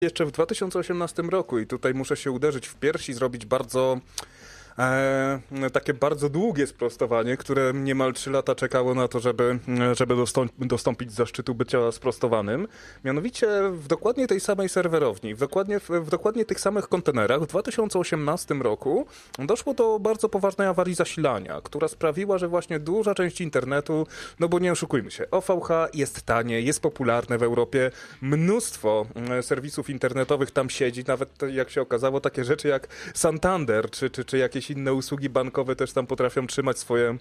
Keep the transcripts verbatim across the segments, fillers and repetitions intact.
jeszcze w dwa tysiące osiemnastym roku i tutaj muszę się uderzyć w pierś i zrobić bardzo... E, takie bardzo długie sprostowanie, które niemal trzy lata czekało na to, żeby, żeby dostąp, dostąpić zaszczytu bycia sprostowanym. Mianowicie w dokładnie tej samej serwerowni, w dokładnie, w, w dokładnie tych samych kontenerach w dwa tysiące osiemnastym roku doszło do bardzo poważnej awarii zasilania, która sprawiła, że właśnie duża część internetu, no bo nie oszukujmy się, O V H jest tanie, jest popularne w Europie, mnóstwo serwisów internetowych tam siedzi, nawet jak się okazało takie rzeczy jak Santander, czy, czy, czy jakieś inne usługi bankowe też tam potrafią trzymać swoje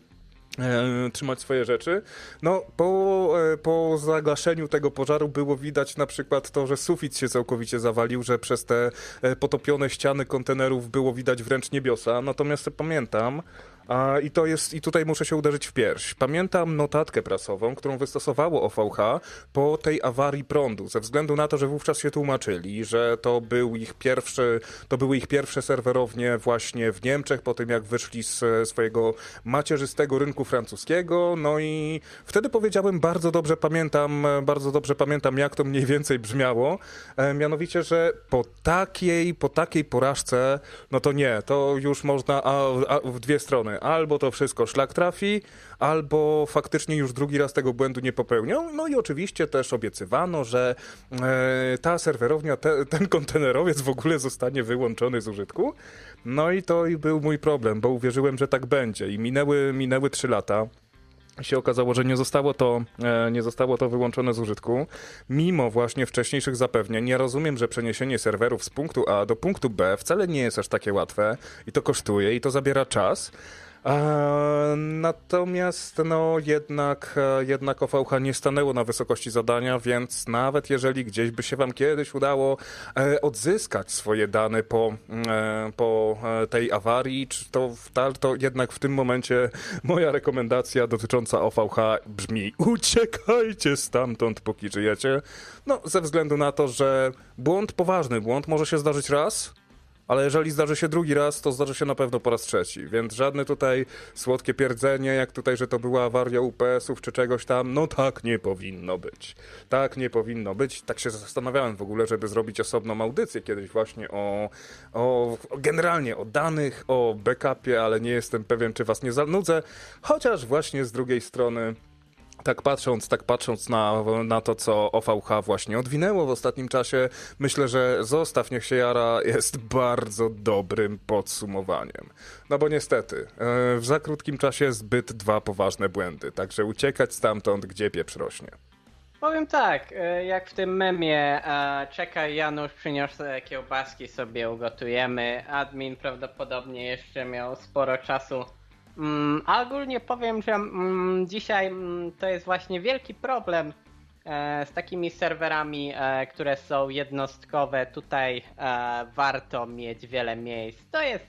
E, trzymać swoje rzeczy. No, po, e, po zagaszeniu tego pożaru było widać na przykład to, że sufit się całkowicie zawalił, że przez te e, potopione ściany kontenerów było widać wręcz niebiosa. Natomiast pamiętam, a, i to jest, i tutaj muszę się uderzyć w pierś, pamiętam notatkę prasową, którą wystosowało O V H po tej awarii prądu, ze względu na to, że wówczas się tłumaczyli, że to był ich pierwszy, to były ich pierwsze serwerownie właśnie w Niemczech, po tym jak wyszli z swojego macierzystego rynku francuskiego, no i wtedy powiedziałem, bardzo dobrze pamiętam, bardzo dobrze pamiętam, jak to mniej więcej brzmiało, e, mianowicie, że po takiej, po takiej porażce, no to nie, to już można a, a, w dwie strony, albo to wszystko szlak trafi, albo faktycznie już drugi raz tego błędu nie popełnią, no i oczywiście też obiecywano, że e, ta serwerownia, te, ten kontenerowiec w ogóle zostanie wyłączony z użytku, no i to i był mój problem, bo uwierzyłem, że tak będzie i minęły, minęły trzy lata. Się okazało, że nie zostało to, e, nie zostało to wyłączone z użytku, mimo właśnie wcześniejszych zapewnień. Ja rozumiem, że przeniesienie serwerów z punktu A do punktu B wcale nie jest aż takie łatwe i to kosztuje i to zabiera czas. A, natomiast no jednak, jednak O V H nie stanęło na wysokości zadania, więc nawet jeżeli gdzieś by się wam kiedyś udało e, odzyskać swoje dane po, e, po tej awarii, czy to, to jednak w tym momencie moja rekomendacja dotycząca O V H brzmi: uciekajcie stamtąd, póki żyjecie. No, ze względu na to, że błąd, poważny błąd może się zdarzyć raz, ale jeżeli zdarzy się drugi raz, to zdarzy się na pewno po raz trzeci, więc żadne tutaj słodkie pierdzenie, jak tutaj, że to była awaria U P S ów czy czegoś tam, no tak nie powinno być. Tak nie powinno być. Tak się zastanawiałem w ogóle, żeby zrobić osobną audycję kiedyś właśnie o, o generalnie o danych, o backupie, ale nie jestem pewien, czy was nie zanudzę, chociaż właśnie z drugiej strony Tak patrząc, tak patrząc na, na to, co O V H właśnie odwinęło w ostatnim czasie, myślę, że Zostaw niech się jara jest bardzo dobrym podsumowaniem. No bo niestety, w za krótkim czasie zbyt dwa poważne błędy, także uciekać stamtąd, gdzie pieprz rośnie. Powiem tak, jak w tym memie, czekaj Janusz, przyniosę kiełbaski, sobie ugotujemy. Admin prawdopodobnie jeszcze miał sporo czasu. Mm, a ogólnie powiem, że mm, dzisiaj mm, to jest właśnie wielki problem e, z takimi serwerami, e, które są jednostkowe. Tutaj e, warto mieć wiele miejsc. To jest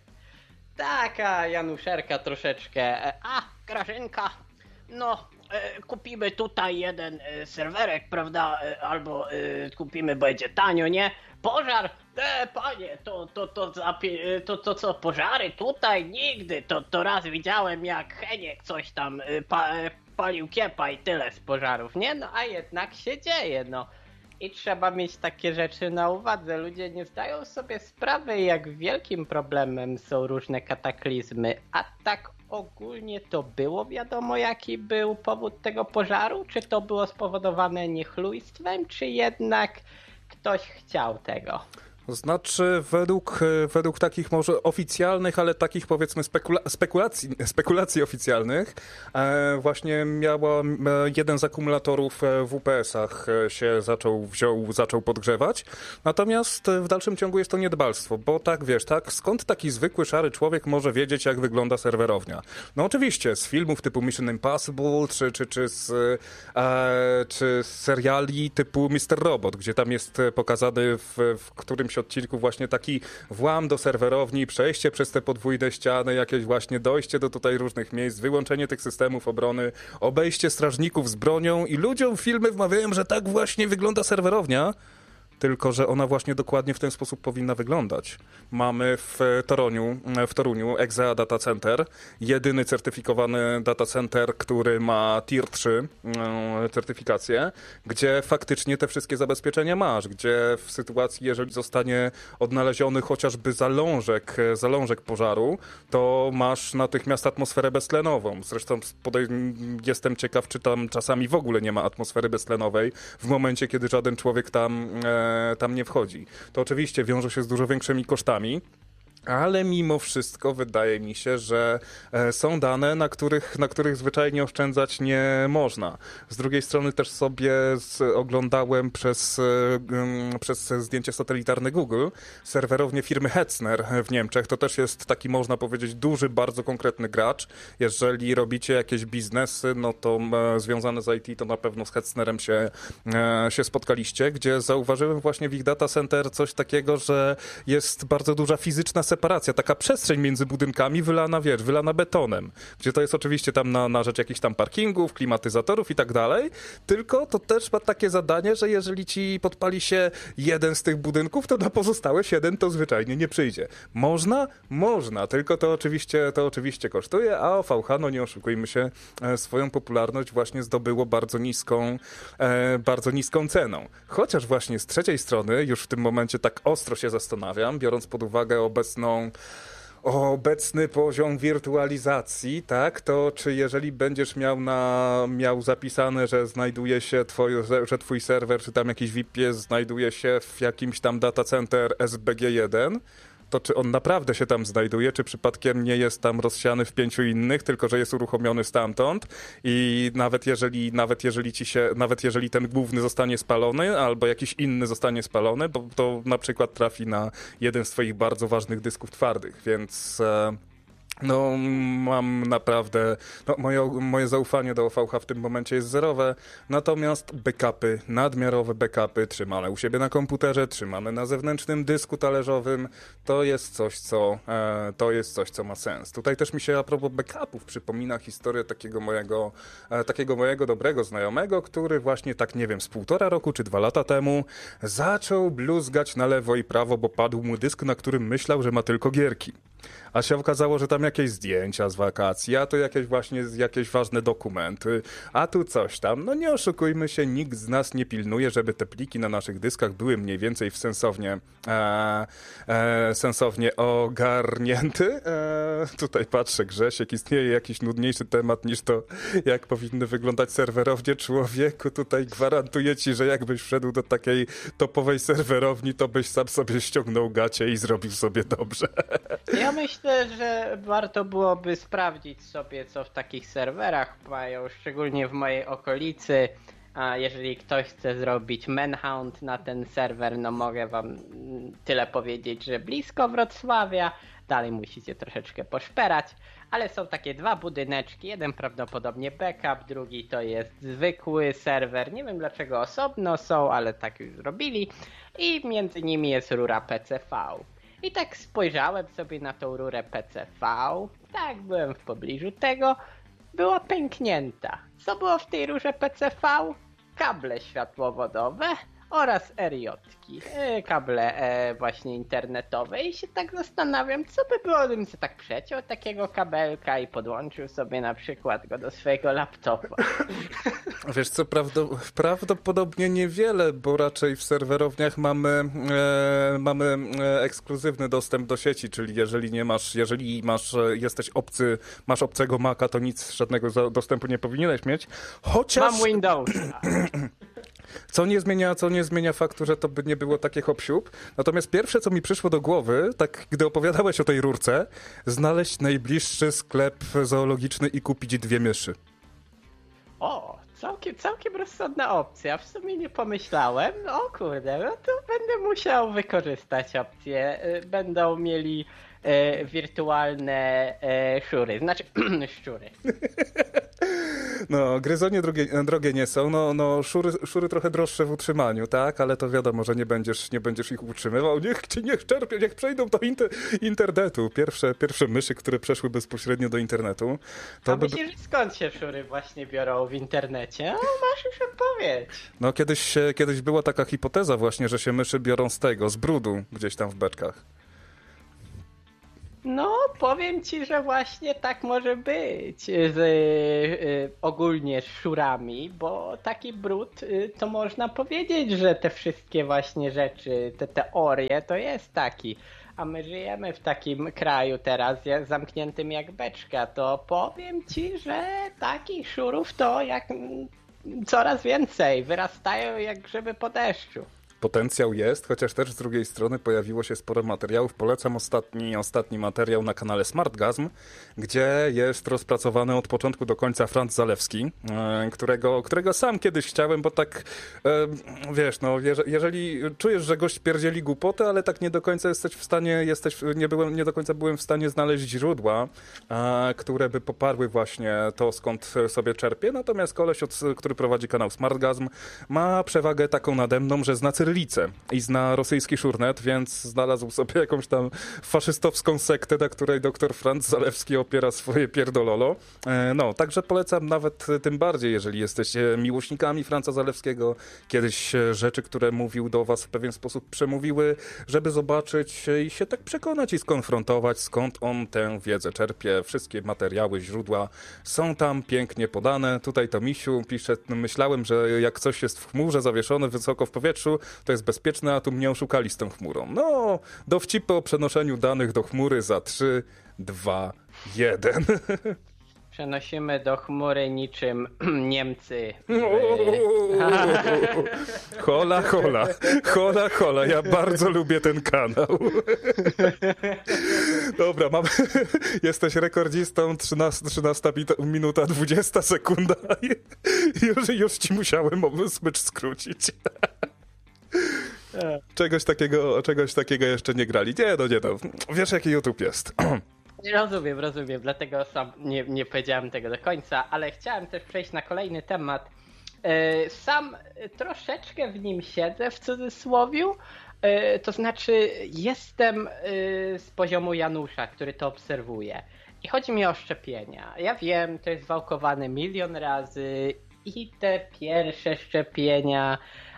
taka Januszerka troszeczkę. E, a, Grażynka, no e, kupimy tutaj jeden e, serwerek, prawda? E, albo e, kupimy, będzie tanio, nie? Pożar? E, panie, to, to, to, to, to, to co, pożary tutaj? Nigdy. To, to raz widziałem, jak Heniek coś tam pa, palił kiepa i tyle z pożarów, nie? No a jednak się dzieje, no. I trzeba mieć takie rzeczy na uwadze. Ludzie nie zdają sobie sprawy, jak wielkim problemem są różne kataklizmy. A tak ogólnie to było wiadomo, jaki był powód tego pożaru? Czy to było spowodowane niechlujstwem, czy jednak ktoś chciał tego? Znaczy, według, według takich może oficjalnych, ale takich powiedzmy spekula- spekulacji, spekulacji oficjalnych, e, właśnie miała e, jeden z akumulatorów w U P S-ach się zaczął, wziął, zaczął podgrzewać. Natomiast w dalszym ciągu jest to niedbalstwo, bo tak wiesz, tak, skąd taki zwykły szary człowiek może wiedzieć, jak wygląda serwerownia? No oczywiście, z filmów typu Mission Impossible, czy, czy, czy, z, e, czy z seriali typu mister Robot, gdzie tam jest pokazany w, w którymś odcinku właśnie taki włam do serwerowni, przejście przez te podwójne ściany, jakieś właśnie dojście do tutaj różnych miejsc, wyłączenie tych systemów obrony, obejście strażników z bronią i ludziom filmy wmawiają, że tak właśnie wygląda serwerownia. tylko że ona właśnie dokładnie w ten sposób powinna wyglądać. Mamy w Toruniu, w Toruniu Exea Data Center, jedyny certyfikowany data center, który ma tier trzy certyfikację, gdzie faktycznie te wszystkie zabezpieczenia masz, gdzie w sytuacji, jeżeli zostanie odnaleziony chociażby zalążek, zalążek pożaru, to masz natychmiast atmosferę beztlenową. Zresztą podej- jestem ciekaw, czy tam czasami w ogóle nie ma atmosfery beztlenowej w momencie, kiedy żaden człowiek tam, e, tam nie wchodzi. To oczywiście wiąże się z dużo większymi kosztami, ale mimo wszystko wydaje mi się, że są dane, na których, na których zwyczajnie oszczędzać nie można. Z drugiej strony też sobie z, oglądałem przez, przez zdjęcie satelitarne Google serwerownię firmy Hetzner w Niemczech. To też jest taki, można powiedzieć, duży, bardzo konkretny gracz. Jeżeli robicie jakieś biznesy, no to związane z I T, to na pewno z Hetznerem się, się spotkaliście, gdzie zauważyłem właśnie w ich data center coś takiego, że jest bardzo duża fizyczna separacja, taka przestrzeń między budynkami wylana, wiesz, wylana betonem, gdzie to jest oczywiście tam na, na rzecz jakichś tam parkingów, klimatyzatorów i tak dalej, tylko to też ma takie zadanie, że jeżeli ci podpali się jeden z tych budynków, to na pozostałe siedem to zwyczajnie nie przyjdzie. Można? Można, tylko to oczywiście, to oczywiście kosztuje, a O V H, no nie oszukujmy się, swoją popularność właśnie zdobyło bardzo niską, e, bardzo niską ceną. Chociaż właśnie z trzeciej strony, już w tym momencie tak ostro się zastanawiam, biorąc pod uwagę obecną obecny poziom wirtualizacji, tak, to czy jeżeli będziesz miał na, miał zapisane, że znajduje się twoj, że twój serwer, czy tam jakiś V I P znajduje się w jakimś tam data center S B G jeden, to czy on naprawdę się tam znajduje, czy przypadkiem nie jest tam rozsiany w pięciu innych, tylko że jest uruchomiony stamtąd i nawet jeżeli, nawet jeżeli ci się, nawet jeżeli ten główny zostanie spalony, albo jakiś inny zostanie spalony, bo to na przykład trafi na jeden z twoich bardzo ważnych dysków twardych, więc e, no mam naprawdę, no, moje, moje zaufanie do O V H w tym momencie jest zerowe, natomiast backupy, nadmiarowe backupy trzymane u siebie na komputerze, trzymane na zewnętrznym dysku talerzowym, to jest coś, co, e, to jest coś, co ma sens. Tutaj też mi się a propos backupów przypomina historię takiego mojego, e, takiego mojego dobrego znajomego, który właśnie tak, nie wiem, z półtora roku czy dwa lata temu zaczął bluzgać na lewo i prawo, bo padł mu dysk, na którym myślał, że ma tylko gierki. A się okazało, że tam jakieś zdjęcia z wakacji, a tu jakieś właśnie jakieś ważne dokumenty, a tu coś tam. No nie oszukujmy się, nikt z nas nie pilnuje, żeby te pliki na naszych dyskach były mniej więcej w sensownie, e, e, sensownie ogarnięty. E, tutaj patrzę, Grzesiek, istnieje jakiś nudniejszy temat niż to, jak powinny wyglądać serwerownie. Człowieku, tutaj gwarantuję ci, że jakbyś wszedł do takiej topowej serwerowni, to byś sam sobie ściągnął gacie i zrobił sobie dobrze. Ja myślę, że warto byłoby sprawdzić sobie, co w takich serwerach mają, szczególnie w mojej okolicy. A jeżeli ktoś chce zrobić manhunt na ten serwer, no mogę wam tyle powiedzieć, że blisko Wrocławia. Dalej musicie troszeczkę poszperać, ale są takie dwa budyneczki. Jeden prawdopodobnie backup, drugi to jest zwykły serwer. Nie wiem dlaczego osobno są, ale tak już zrobili. I między nimi jest rura P C V. I tak spojrzałem sobie na tą rurę P C V, tak, byłem w pobliżu tego, była pęknięta. Co było w tej rurze P C V? Kable światłowodowe oraz R J-ki, e, kable e, właśnie internetowe i się tak zastanawiam, co by było, gdybym sobie tak przeciął takiego kabelka i podłączył sobie na przykład go do swojego laptopa. Wiesz co, prawdo, prawdopodobnie niewiele, bo raczej w serwerowniach mamy, e, mamy ekskluzywny dostęp do sieci, czyli jeżeli nie masz, jeżeli masz, jesteś obcy, masz obcego Maca, to nic, żadnego dostępu nie powinieneś mieć, chociaż... Mam Windowsa. Co nie zmienia, co nie zmienia faktu, że to by nie było takie hop-siup. Natomiast pierwsze, co mi przyszło do głowy, tak gdy opowiadałeś o tej rurce, znaleźć najbliższy sklep zoologiczny i kupić dwie myszy. O, całkiem, całkiem rozsądna opcja. W sumie nie pomyślałem. O kurde, no to będę musiał wykorzystać opcję. Będą mieli e, wirtualne e, szury, znaczy szczury. No, gryzonie drogie, drogie nie są, no, no szury, szury trochę droższe w utrzymaniu, tak, ale to wiadomo, że nie będziesz, nie będziesz ich utrzymywał, niech ci niech czerpią, niech przejdą do inter, internetu. Pierwsze, pierwsze myszy, które przeszły bezpośrednio do internetu. To A by... myślisz, skąd się szury właśnie biorą w internecie? No, masz już odpowiedź. No, kiedyś, kiedyś była taka hipoteza właśnie, że się myszy biorą z tego, z brudu gdzieś tam w beczkach. No, powiem ci, że właśnie tak może być z y, ogólnie z szurami, bo taki brud y, to można powiedzieć, że te wszystkie właśnie rzeczy, te teorie to jest taki. A my żyjemy w takim kraju teraz zamkniętym jak beczka, to powiem ci, że takich szurów to jak coraz więcej, wyrastają jak grzyby po deszczu. Potencjał jest, chociaż też z drugiej strony pojawiło się sporo materiałów. Polecam ostatni, ostatni materiał na kanale SmartGasm, gdzie jest rozpracowany od początku do końca Franz Zalewski, którego, którego sam kiedyś chciałem, bo tak, wiesz, no, jeżeli czujesz, że gość pierdzieli głupotę, ale tak nie do końca jesteś w stanie, jesteś, nie, byłem, nie do końca byłem w stanie znaleźć źródła, które by poparły właśnie to, skąd sobie czerpię. Natomiast koleś, od, który prowadzi kanał SmartGasm, ma przewagę taką nade mną, że zna cyrylicę i zna rosyjski szurnet, więc znalazł sobie jakąś tam faszystowską sektę, na której doktor Franz Zalewski opiera swoje pierdololo. No, także polecam nawet tym bardziej, jeżeli jesteście miłośnikami Franza Zalewskiego. Kiedyś rzeczy, które mówił do was w pewien sposób przemówiły, żeby zobaczyć i się tak przekonać i skonfrontować, skąd on tę wiedzę czerpie. Wszystkie materiały, źródła są tam pięknie podane. Tutaj to Misiu pisze, myślałem, że jak coś jest w chmurze zawieszone wysoko w powietrzu, to jest bezpieczne, a tu mnie oszukali z tą chmurą. No, dowcipy o przenoszeniu danych do chmury za trzy, dwa, jeden. Przenosimy do chmury niczym Niemcy. Hola, hola. Hola, hola. Ja bardzo lubię ten kanał. Dobra, mam... jesteś rekordzistą. trzynasta minuta, dwudziesta sekunda. Już, już ci musiałem smycz skrócić. Czegoś takiego, czegoś takiego jeszcze nie grali. Nie, no nie no. Wiesz, jaki YouTube jest. Rozumiem, rozumiem, dlatego sam nie, nie powiedziałem tego do końca, ale chciałem też przejść na kolejny temat. Sam troszeczkę w nim siedzę, w cudzysłowiu, to znaczy jestem z poziomu Janusza, który to obserwuje. I chodzi mi o szczepienia. Ja wiem, to jest wałkowane milion razy i te pierwsze szczepienia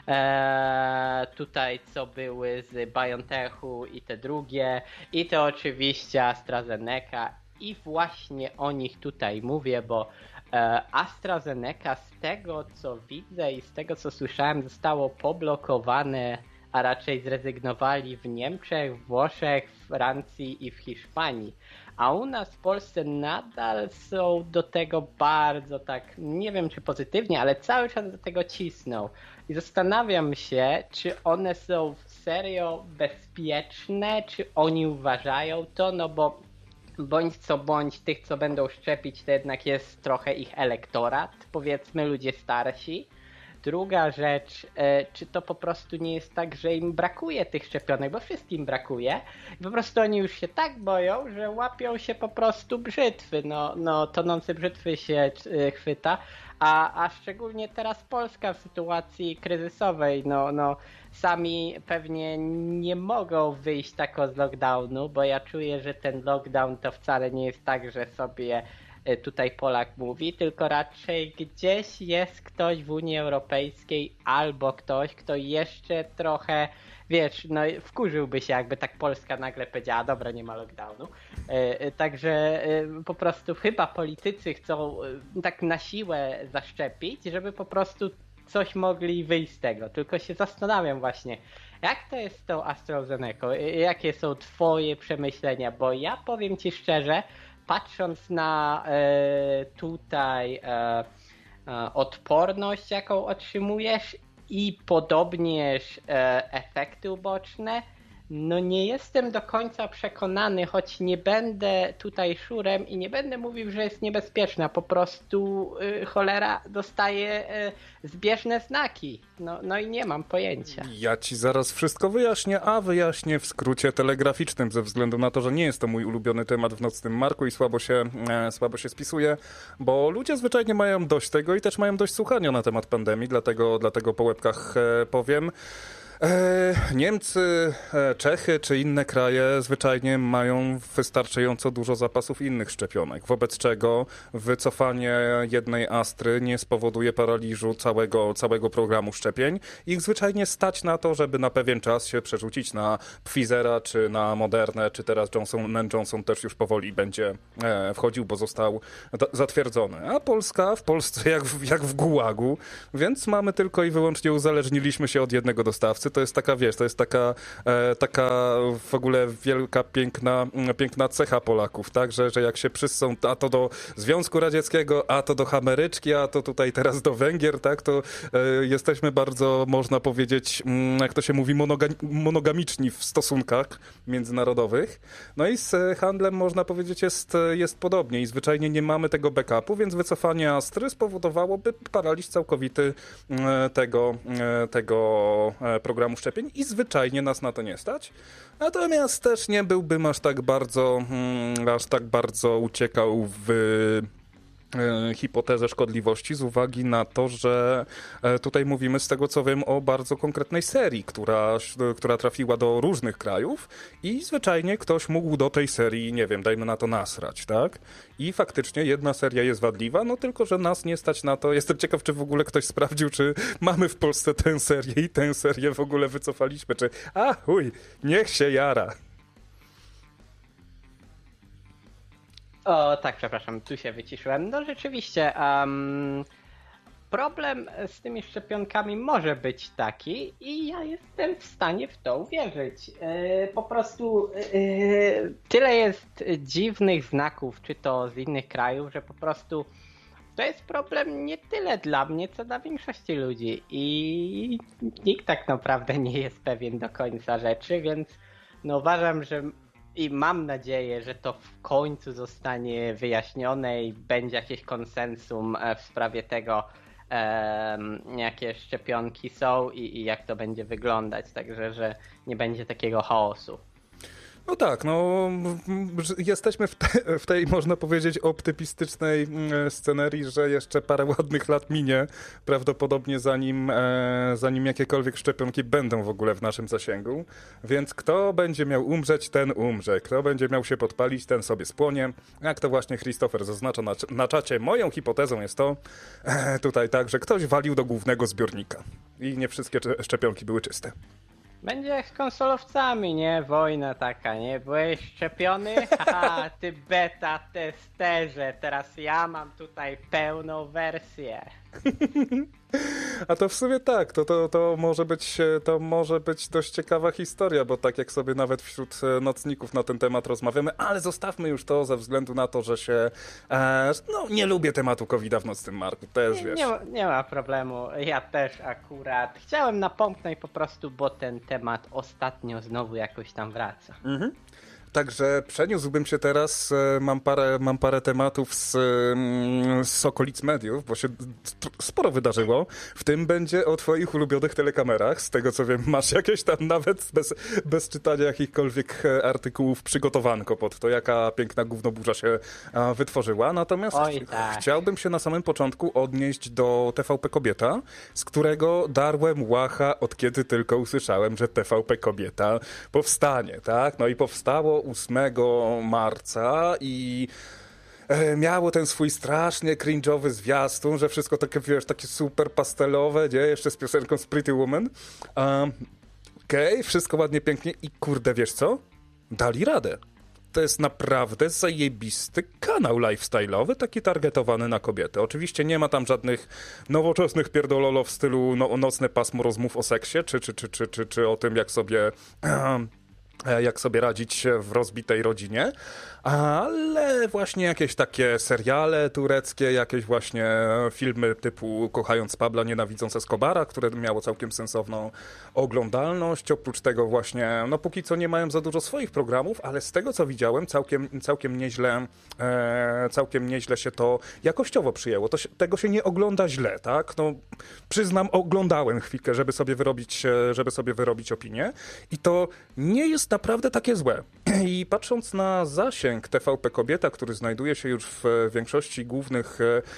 Eee, tutaj co były z BioNTechu i te drugie i to oczywiście AstraZeneca i właśnie o nich tutaj mówię, bo e, AstraZeneca z tego co widzę i z tego co słyszałem zostało poblokowane, a raczej zrezygnowali w Niemczech, Włoszech, Francji i w Hiszpanii. A u nas w Polsce nadal są do tego bardzo tak, nie wiem czy pozytywnie, ale cały czas do tego cisną. I zastanawiam się, czy one są serio bezpieczne, czy oni uważają to, no bo bądź co bądź tych, co będą szczepić, to jednak jest trochę ich elektorat, powiedzmy ludzie starsi. Druga rzecz, czy to po prostu nie jest tak, że im brakuje tych szczepionek, bo wszystkim brakuje i po prostu oni już się tak boją, że łapią się po prostu brzytwy, no, no tonący brzytwy się chwyta, a, a szczególnie teraz Polska w sytuacji kryzysowej, no, no sami pewnie nie mogą wyjść tako z lockdownu, bo ja czuję, że ten lockdown to wcale nie jest tak, że sobie tutaj Polak mówi, tylko raczej gdzieś jest ktoś w Unii Europejskiej albo ktoś, kto jeszcze trochę, wiesz, no wkurzyłby się, jakby tak Polska nagle powiedziała, dobra, nie ma lockdownu. Także po prostu chyba politycy chcą tak na siłę zaszczepić, żeby po prostu coś mogli wyjść z tego. Tylko się zastanawiam właśnie, jak to jest z tą AstraZeneką? Jakie są twoje przemyślenia? Bo ja powiem ci szczerze, patrząc na e, tutaj e, e, odporność, jaką otrzymujesz i podobnież e, efekty uboczne, No nie jestem do końca przekonany, choć nie będę tutaj szurem i nie będę mówił, że jest niebezpieczna. Po prostu y, cholera dostaje y, zbieżne znaki. No, no i nie mam pojęcia. Ja ci zaraz wszystko wyjaśnię, a wyjaśnię w skrócie telegraficznym, ze względu na to, że nie jest to mój ulubiony temat w Nocnym Marku i słabo się, e, słabo się spisuje, bo ludzie zwyczajnie mają dość tego i też mają dość słuchania na temat pandemii, dlatego, dlatego po łebkach e, powiem. Niemcy, Czechy czy inne kraje zwyczajnie mają wystarczająco dużo zapasów innych szczepionek, wobec czego wycofanie jednej Astry nie spowoduje paraliżu całego, całego programu szczepień. Ich zwyczajnie stać na to, żeby na pewien czas się przerzucić na Pfizera czy na Modernę, czy teraz Johnson and Johnson też już powoli będzie wchodził, bo został zatwierdzony. A Polska w Polsce jak w, jak w gułagu, więc mamy tylko i wyłącznie uzależniliśmy się od jednego dostawcy. To jest taka, wiesz, to jest taka, e, taka w ogóle wielka, piękna, piękna cecha Polaków, tak, że, że jak się przyssą a to do Związku Radzieckiego, a to do Ameryczki, a to tutaj teraz do Węgier, tak, to e, jesteśmy bardzo, można powiedzieć, jak to się mówi, monoga- monogamiczni w stosunkach międzynarodowych. No i z handlem, można powiedzieć, jest, jest podobnie i zwyczajnie nie mamy tego backupu, więc wycofanie Astry spowodowałoby paraliż całkowity e, tego, e, tego programu szczepień i zwyczajnie nas na to nie stać. Natomiast też nie byłbym aż tak bardzo, hmm, aż tak bardzo uciekał w e, hipotezę szkodliwości z uwagi na to, że e, tutaj mówimy z tego co wiem o bardzo konkretnej serii, która, która trafiła do różnych krajów i zwyczajnie ktoś mógł do tej serii, nie wiem, dajmy na to nasrać, tak? I faktycznie jedna seria jest wadliwa, no tylko, że nas nie stać na to. Jestem ciekaw, czy w ogóle ktoś sprawdził, czy mamy w Polsce tę serię i tę serię w ogóle wycofaliśmy, czy a chuj, niech się jara. O, tak, przepraszam, tu się wyciszyłem. No rzeczywiście, um, problem z tymi szczepionkami może być taki i ja jestem w stanie w to uwierzyć. Yy, po prostu yy, tyle jest dziwnych znaków, czy to z innych krajów, że po prostu to jest problem nie tyle dla mnie, co dla większości ludzi i nikt tak naprawdę nie jest pewien do końca rzeczy, więc no uważam, że i mam nadzieję, że to w końcu zostanie wyjaśnione i będzie jakieś konsensum w sprawie tego, um, jakie szczepionki są i, i jak to będzie wyglądać, także że nie będzie takiego chaosu. No tak, no jesteśmy w, te, w tej, można powiedzieć, optymistycznej scenerii, że jeszcze parę ładnych lat minie prawdopodobnie zanim, e, zanim jakiekolwiek szczepionki będą w ogóle w naszym zasięgu, więc kto będzie miał umrzeć, ten umrze, kto będzie miał się podpalić, ten sobie spłonie, jak to właśnie Christopher zaznacza na, na czacie. Moją hipotezą jest to e, tutaj tak, że ktoś walił do głównego zbiornika i nie wszystkie szczepionki były czyste. Będzie jak z konsolowcami, nie? Wojna taka, nie? Byłeś szczepiony? Haha, ty beta testerze, teraz ja mam tutaj pełną wersję. A to w sumie tak, to, to, to, może być, to może być dość ciekawa historia, bo tak jak sobie nawet wśród nocników na ten temat rozmawiamy, ale zostawmy już to ze względu na to, że się e, no nie lubię tematu kowida w Nocnym Marku, też Nie, wiesz. nie, nie ma problemu, ja też akurat chciałem napomknąć po prostu, bo ten temat ostatnio znowu jakoś tam wraca. Mhm. Także przeniósłbym się teraz, mam parę, mam parę tematów z, z okolic mediów, bo się sporo wydarzyło. W tym będzie o twoich ulubionych telekamerach. Z tego co wiem, masz jakieś tam nawet bez, bez czytania jakichkolwiek artykułów przygotowanko pod to, jaka piękna gównoburza się wytworzyła. Natomiast Oj, tak. chciałbym się na samym początku odnieść do T V P Kobieta, z którego darłem łacha od kiedy tylko usłyszałem, że T V P Kobieta powstanie, tak? No i powstało ósmego marca i e, miało ten swój strasznie cringe'owy zwiastun, że wszystko takie, wiesz, takie super pastelowe, nie? Jeszcze z piosenką z Pretty Woman. Um, Okej, okay, wszystko ładnie, pięknie i kurde, wiesz co? Dali radę. To jest naprawdę zajebisty kanał lifestyle'owy, taki targetowany na kobiety. Oczywiście nie ma tam żadnych nowoczesnych pierdololo w stylu no, nocne pasmo rozmów o seksie, czy, czy, czy, czy, czy, czy o tym, jak sobie... jak sobie radzić w rozbitej rodzinie, ale właśnie jakieś takie seriale tureckie, jakieś właśnie filmy typu Kochając Pabla, Nienawidząc Escobara, które miało całkiem sensowną oglądalność. Oprócz tego właśnie, no póki co nie mają za dużo swoich programów, ale z tego co widziałem, całkiem, całkiem nieźle e, całkiem nieźle się to jakościowo przyjęło. To się, tego się nie ogląda źle, tak? No przyznam, oglądałem chwilkę, żeby sobie wyrobić, żeby sobie wyrobić opinię i to nie jest naprawdę takie złe. I patrząc na zasięg T V P Kobieta, który znajduje się już w większości głównych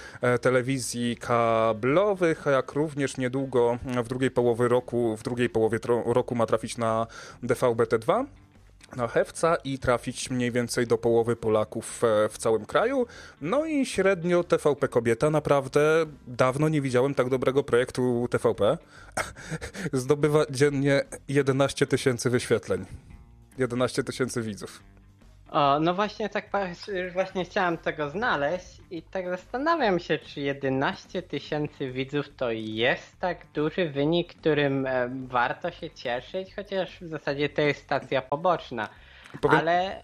telewizji kablowych, jak również niedługo w drugiej połowie roku, w drugiej połowie roku ma trafić na D V B T dwa, na Hewca i trafić mniej więcej do połowy Polaków w całym kraju. No i średnio T V P Kobieta, naprawdę dawno nie widziałem tak dobrego projektu T V P. Zdobywa dziennie jedenaście tysięcy wyświetleń. jedenaście tysięcy widzów. O, no właśnie tak właśnie chciałem tego znaleźć i tak zastanawiam się, czy jedenaście tysięcy widzów to jest tak duży wynik, którym e, warto się cieszyć, chociaż w zasadzie to jest stacja poboczna. Powiem... Ale...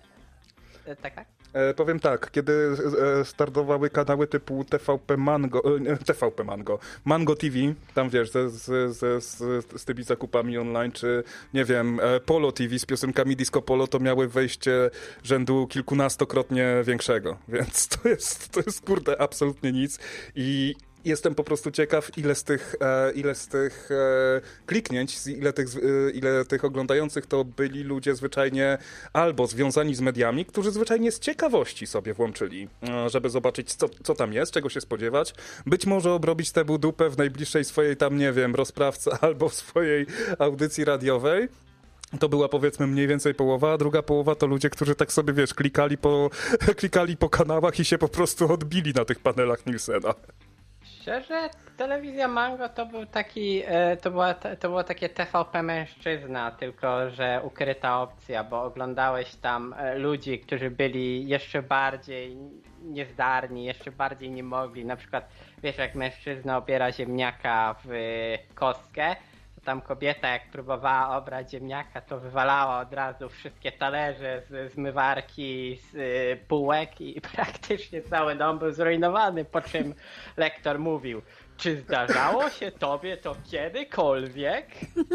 E, tak, tak? E, powiem tak, kiedy e, startowały kanały typu T V P Mango, e, T V P Mango, Mango T V, tam wiesz, ze, z, z, z, z tymi zakupami online, czy nie wiem, e, Polo T V z piosenkami Disco Polo, to miały wejście rzędu kilkunastokrotnie większego, więc to jest, to jest kurde absolutnie nic i jestem po prostu ciekaw, ile z tych, e, ile z tych e, kliknięć, ile tych, e, ile tych oglądających to byli ludzie zwyczajnie albo związani z mediami, którzy zwyczajnie z ciekawości sobie włączyli, e, żeby zobaczyć, co, co tam jest, czego się spodziewać. Być może obrobić tę dupę w najbliższej swojej tam, nie wiem, rozprawce albo w swojej audycji radiowej. To była powiedzmy mniej więcej połowa, a druga połowa to ludzie, którzy tak sobie, wiesz, klikali po, klikali po kanałach i się po prostu odbili na tych panelach Nielsena. Szczerze, telewizja Mango to był taki, to była, to było takie T V P mężczyzna, tylko że ukryta opcja, bo oglądałeś tam ludzi, którzy byli jeszcze bardziej niezdarni, jeszcze bardziej nie mogli. Na przykład, wiesz, jak mężczyzna obiera ziemniaka w kostkę, to tam kobieta jak próbowała obrać ziemniaka, to wywalała od razu wszystkie talerze z zmywarki, z półek i praktycznie cały dom był zrujnowany, po czym lektor mówił: czy zdarzało się tobie to kiedykolwiek?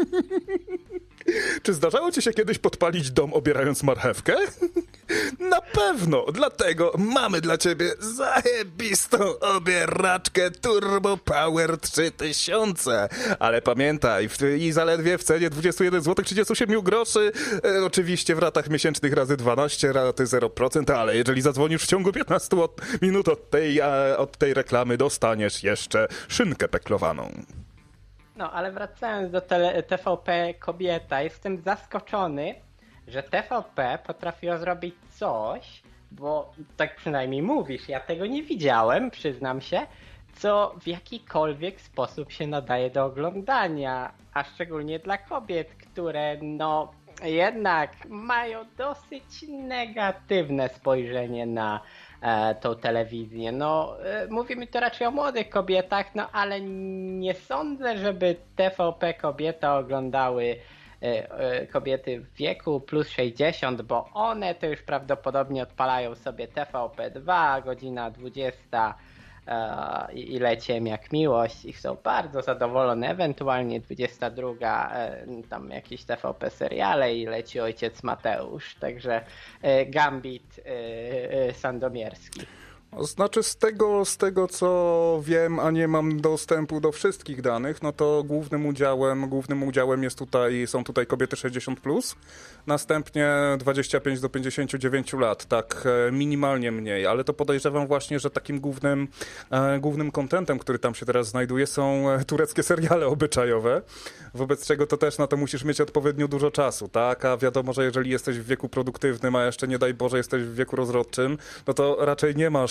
Czy zdarzało ci się kiedyś podpalić dom obierając marchewkę? Na pewno, dlatego mamy dla ciebie zajebistą obieraczkę Turbo Power trzy tysiące. Ale pamiętaj, w, i zaledwie w cenie dwadzieścia jeden złotych trzydzieści siedem groszy, e, oczywiście w ratach miesięcznych razy dwanaście, raty zero procent, ale jeżeli zadzwonisz w ciągu piętnaście minut od tej, a, od tej reklamy, dostaniesz jeszcze szynkę peklowaną. No, ale wracając do tele, T V P Kobieta, jestem zaskoczony, że T V P potrafiło zrobić coś, bo tak przynajmniej mówisz, ja tego nie widziałem, przyznam się, co w jakikolwiek sposób się nadaje do oglądania, a szczególnie dla kobiet, które no jednak mają dosyć negatywne spojrzenie na e, tą telewizję. No e, mówimy tu raczej o młodych kobietach, no ale nie sądzę, żeby T V P Kobieta oglądały kobiety w wieku plus sześćdziesiąt, bo one to już prawdopodobnie odpalają sobie T V P dwa, godzina dwudziesta e, i leci jak miłość i są bardzo zadowolone, ewentualnie dwudziesta druga e, tam jakieś T V P seriale i leci Ojciec Mateusz, także e, Gambit e, e, Sandomierski. Znaczy z tego, z tego co wiem, a nie mam dostępu do wszystkich danych, no to głównym udziałem, głównym udziałem jest tutaj, są tutaj kobiety sześćdziesiąt plus, następnie dwadzieścia pięć do pięćdziesięciu dziewięciu lat, tak minimalnie mniej, ale to podejrzewam właśnie, że takim głównym, e, głównym kontentem, który tam się teraz znajduje, są tureckie seriale obyczajowe, wobec czego to też na to musisz mieć odpowiednio dużo czasu, tak, a wiadomo, że jeżeli jesteś w wieku produktywnym, a jeszcze nie daj Boże jesteś w wieku rozrodczym, no to raczej nie masz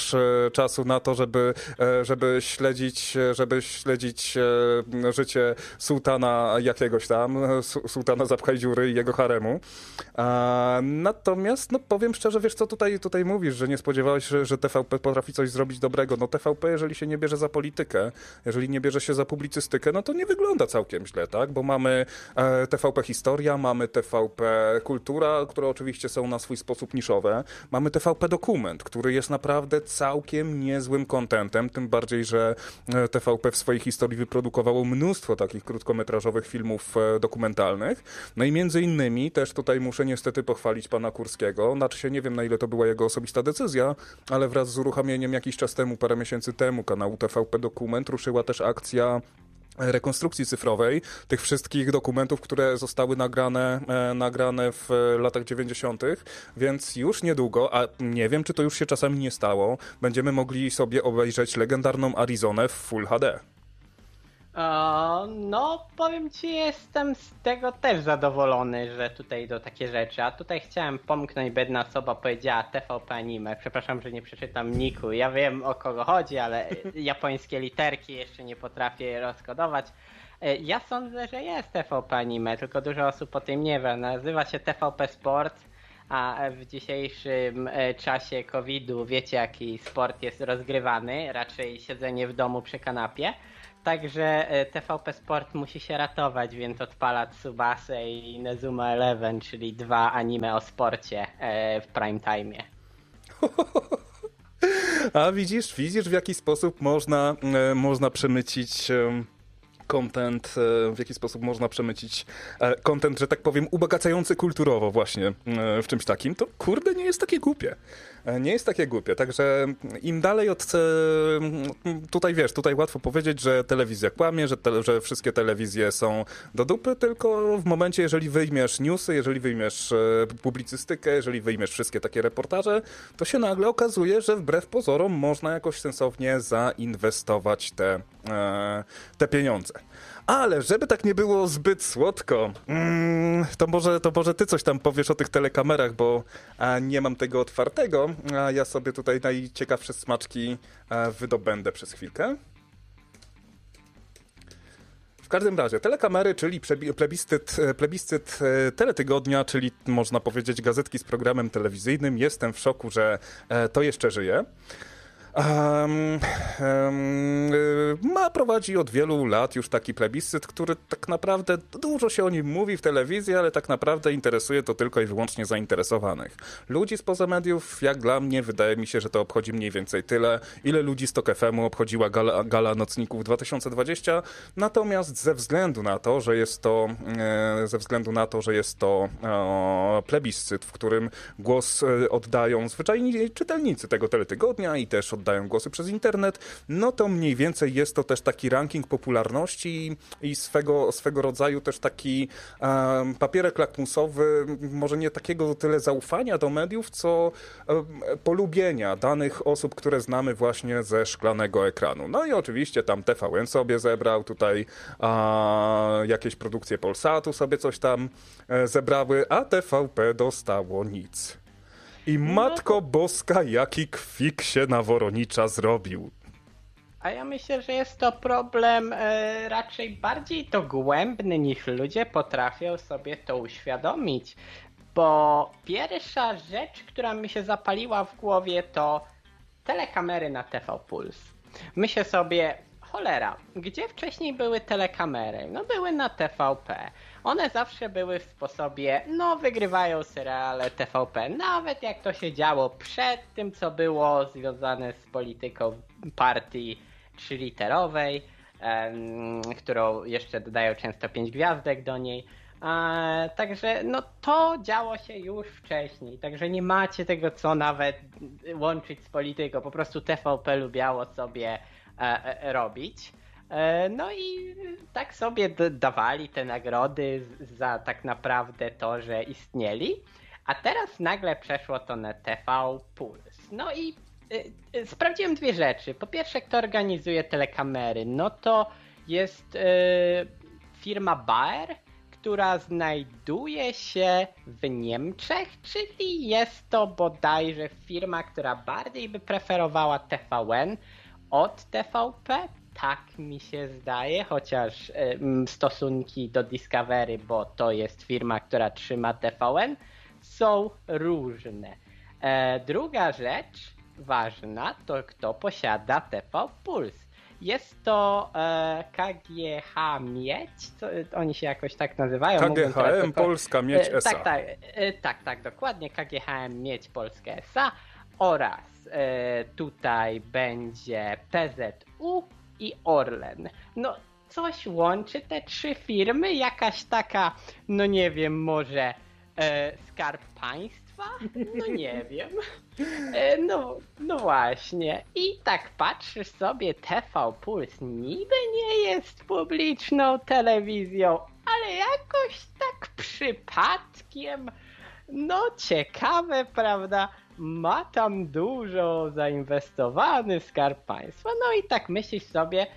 masz czasu na to, żeby, żeby śledzić, żeby śledzić życie sułtana jakiegoś tam, sułtana Zapchaj Dziury i jego haremu. Natomiast, no powiem szczerze, wiesz co tutaj, tutaj mówisz, że nie spodziewałeś się, że T V P potrafi coś zrobić dobrego. No T V P, jeżeli się nie bierze za politykę, jeżeli nie bierze się za publicystykę, no to nie wygląda całkiem źle, tak? Bo mamy T V P Historia, mamy T V P Kultura, które oczywiście są na swój sposób niszowe. Mamy T V P Dokument, który jest naprawdę całkiem niezłym kontentem, tym bardziej, że T V P w swojej historii wyprodukowało mnóstwo takich krótkometrażowych filmów dokumentalnych. No i między innymi też tutaj muszę niestety pochwalić pana Kurskiego. Znaczy się nie wiem, na ile to była jego osobista decyzja, ale wraz z uruchomieniem jakiś czas temu, parę miesięcy temu kanału T V P Dokument ruszyła też akcja rekonstrukcji cyfrowej tych wszystkich dokumentów, które zostały nagrane, e, nagrane w latach dziewięćdziesiątych, więc już niedługo, a nie wiem, czy to już się czasami nie stało, będziemy mogli sobie obejrzeć legendarną Arizonę w Full H D. O, no, powiem ci, jestem z tego też zadowolony, że tutaj idą takie rzeczy, a tutaj chciałem pomknąć, bo jedna osoba powiedziała T V P Anime, przepraszam, że nie przeczytam niku, ja wiem o kogo chodzi, ale japońskie literki jeszcze nie potrafię rozkodować. Ja sądzę, że jest T V P Anime, tylko dużo osób o tym nie wie, nazywa się T V P Sport, a w dzisiejszym czasie kowida wiecie jaki sport jest rozgrywany, raczej siedzenie w domu przy kanapie. Także T V P Sport musi się ratować, więc odpala Tsubasę i Nezuma Eleven, czyli dwa anime o sporcie w prime time'ie. A widzisz, widzisz w jaki sposób można, można przemycić content, w jaki sposób można przemycić content, że tak powiem, ubogacający kulturowo właśnie w czymś takim, to kurde nie jest takie głupie. Nie jest takie głupie, także im dalej od... Tutaj wiesz, tutaj łatwo powiedzieć, że telewizja kłamie, że, te, że wszystkie telewizje są do dupy, tylko w momencie, jeżeli wyjmiesz newsy, jeżeli wyjmiesz publicystykę, jeżeli wyjmiesz wszystkie takie reportaże, to się nagle okazuje, że wbrew pozorom można jakoś sensownie zainwestować te, te pieniądze. Ale żeby tak nie było zbyt słodko, mm, to, może, to może ty coś tam powiesz o tych telekamerach, bo a, nie mam tego otwartego, a ja sobie tutaj najciekawsze smaczki a, wydobędę przez chwilkę. W każdym razie, telekamery, czyli plebiscyt, plebiscyt teletygodnia, czyli można powiedzieć gazetki z programem telewizyjnym. Jestem w szoku, że to jeszcze żyje. Um, um, ma prowadzi od wielu lat już taki plebiscyt, który tak naprawdę dużo się o nim mówi w telewizji, ale tak naprawdę interesuje to tylko i wyłącznie zainteresowanych. Ludzi spoza mediów, jak dla mnie, wydaje mi się, że to obchodzi mniej więcej tyle, ile ludzi z Tok F M-u obchodziła gala, gala nocników dwa tysiące dwudziesty. Natomiast ze względu na to, że jest to e, ze względu na to, że jest to e, plebiscyt, w którym głos oddają zwyczajni czytelnicy tego teletygodnia i też oddają dają głosy przez internet, no to mniej więcej jest to też taki ranking popularności i swego, swego rodzaju też taki um, papierek lakmusowy, może nie takiego tyle zaufania do mediów, co um, polubienia danych osób, które znamy właśnie ze szklanego ekranu. No i oczywiście tam T V N sobie zebrał, tutaj a, jakieś produkcje Polsatu sobie coś tam e, zebrały, a T V P dostało nic. I Matko Boska, jaki kwik się na Woronicza zrobił. A ja myślę, że jest to problem e, raczej bardziej dogłębny, niż ludzie potrafią sobie to uświadomić. Bo pierwsza rzecz, która mi się zapaliła w głowie, to telekamery na T V Puls. Myślę sobie, cholera, gdzie wcześniej były telekamery? No były na T V P. One zawsze były w sposobie, no wygrywają seriale T V P, nawet jak to się działo przed tym, co było związane z polityką partii trzyliterowej, em, którą jeszcze dodają często pięć gwiazdek do niej. E, także no to działo się już wcześniej, także nie macie tego co nawet łączyć z polityką, po prostu T V P lubiało sobie e, e, robić. No i tak sobie dawali te nagrody za tak naprawdę to, że istnieli, a teraz nagle przeszło to na T V Puls. No i y, y, sprawdziłem dwie rzeczy. Po pierwsze, kto organizuje telekamery? No to jest y, firma Baer, która znajduje się w Niemczech, czyli jest to bodajże firma, która bardziej by preferowała T V N od T V P. Tak mi się zdaje, chociaż y, stosunki do Discovery, bo to jest firma, która trzyma T V N, są różne. E, druga rzecz ważna to kto posiada T V Puls. Jest to e, K G H Miedź, co, oni się jakoś tak nazywają. K G H M Polska Miedź e, S A. Tak, tak, e, tak, tak, dokładnie, K G H M Miedź Polska S A oraz e, tutaj będzie P Z U i Orlen. No coś łączy te trzy firmy, jakaś taka, no nie wiem, może e, Skarb Państwa? No nie wiem. E, no, no właśnie. I tak patrzysz sobie, T V Puls niby nie jest publiczną telewizją, ale jakoś tak przypadkiem, no ciekawe, prawda? Ma tam dużo zainwestowany Skarb Państwa. No i tak myślisz sobie,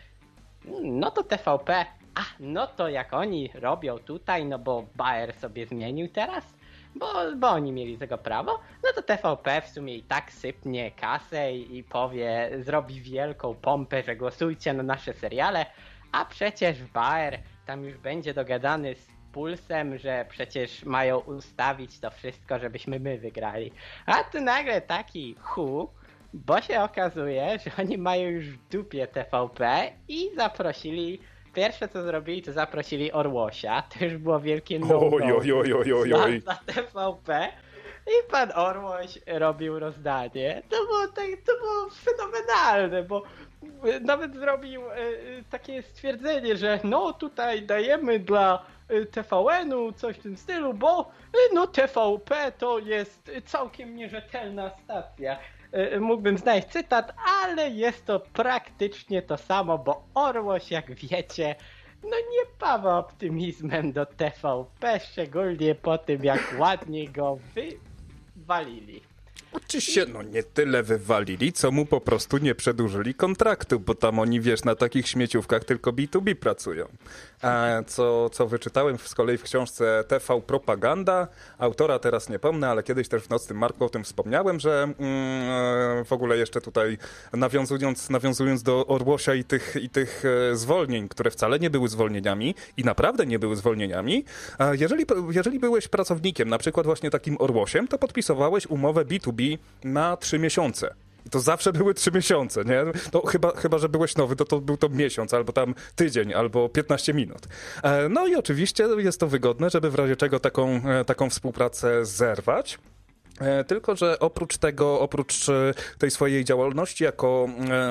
no to T V P, a no to jak oni robią tutaj, no bo Bayer sobie zmienił teraz, bo, bo oni mieli tego prawo, no to T V P w sumie i tak sypnie kasę i, i powie, zrobi wielką pompę, że głosujcie na nasze seriale, a przecież Bayer tam już będzie dogadany z Pulsem, że przecież mają ustawić to wszystko, żebyśmy my wygrali. A tu nagle taki hu, bo się okazuje, że oni mają już w dupie T V P i zaprosili, pierwsze co zrobili, to zaprosili Orłosia, to już było wielkie no-no Oj, oj, oj, oj, oj, oj. za T V P i pan Orłoś robił rozdanie. To było, tak, to było fenomenalne, bo nawet zrobił e, takie stwierdzenie, że no tutaj dajemy dla T V N-u coś w tym stylu, bo no T V P to jest całkiem nierzetelna stacja. Mógłbym znaleźć cytat, ale jest to praktycznie to samo, bo Orłoś, jak wiecie, no nie pawa optymizmem do T V P, szczególnie po tym, jak ładnie go wywalili. Oczywiście, no nie tyle wywalili, co mu po prostu nie przedłużyli kontraktu, bo tam oni, wiesz, na takich śmieciówkach tylko B dwa B pracują. A co, co wyczytałem z kolei w książce T V Propaganda, autora teraz nie pomnę, ale kiedyś też w Nocnym Marku o tym wspomniałem, że mm, w ogóle jeszcze tutaj nawiązując, nawiązując do Orłosia i tych, i tych zwolnień, które wcale nie były zwolnieniami i naprawdę nie były zwolnieniami, jeżeli, jeżeli byłeś pracownikiem, na przykład właśnie takim Orłosiem, to podpisowałeś umowę B dwa B na trzy miesiące. I to zawsze były trzy miesiące, nie? To chyba, chyba, że byłeś nowy, to, to był to miesiąc, albo tam tydzień, albo piętnaście minut. No i oczywiście jest to wygodne, żeby w razie czego taką, taką współpracę zerwać. Tylko że oprócz tego, oprócz tej swojej działalności jako,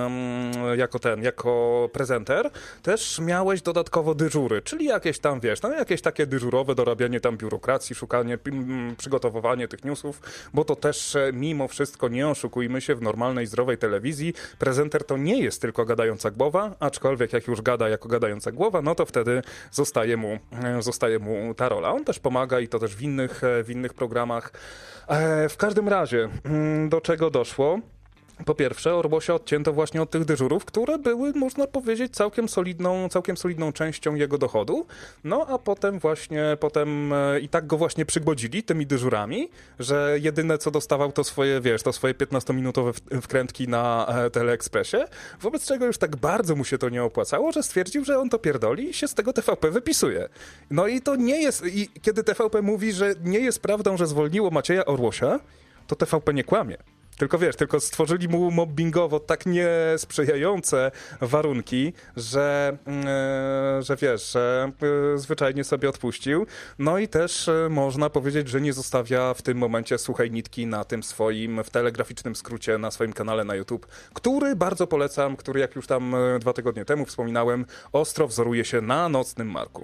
jako ten, jako prezenter, też miałeś dodatkowo dyżury, czyli jakieś tam, wiesz, no jakieś takie dyżurowe dorabianie tam biurokracji, szukanie, przygotowywanie tych newsów, bo to też mimo wszystko, nie oszukujmy się, w normalnej, zdrowej telewizji prezenter to nie jest tylko gadająca głowa, aczkolwiek jak już gada jako gadająca głowa, no to wtedy zostaje mu, zostaje mu ta rola. On też pomaga i to też w innych, w innych programach. W każdym razie, do czego doszło? Po pierwsze, Orłosia odcięto właśnie od tych dyżurów, które były, można powiedzieć, całkiem solidną, całkiem solidną częścią jego dochodu. No a potem właśnie, potem i tak go właśnie przygłodzili tymi dyżurami, że jedyne co dostawał to swoje, wiesz, to swoje piętnastominutowe wkrętki na Teleekspresie, wobec czego już tak bardzo mu się to nie opłacało, że stwierdził, że on to pierdoli i się z tego T V P wypisuje. No i to nie jest, i kiedy T V P mówi, że nie jest prawdą, że zwolniło Macieja Orłosia, to T V P nie kłamie. Tylko wiesz, tylko stworzyli mu mobbingowo tak niesprzyjające warunki, że, yy, że wiesz, że yy, zwyczajnie sobie odpuścił. No i też yy, można powiedzieć, że nie zostawia w tym momencie suchej nitki na tym swoim, w telegraficznym skrócie, na swoim kanale na YouTube, który bardzo polecam, który jak już tam yy, dwa tygodnie temu wspominałem, ostro wzoruje się na Nocnym Marku.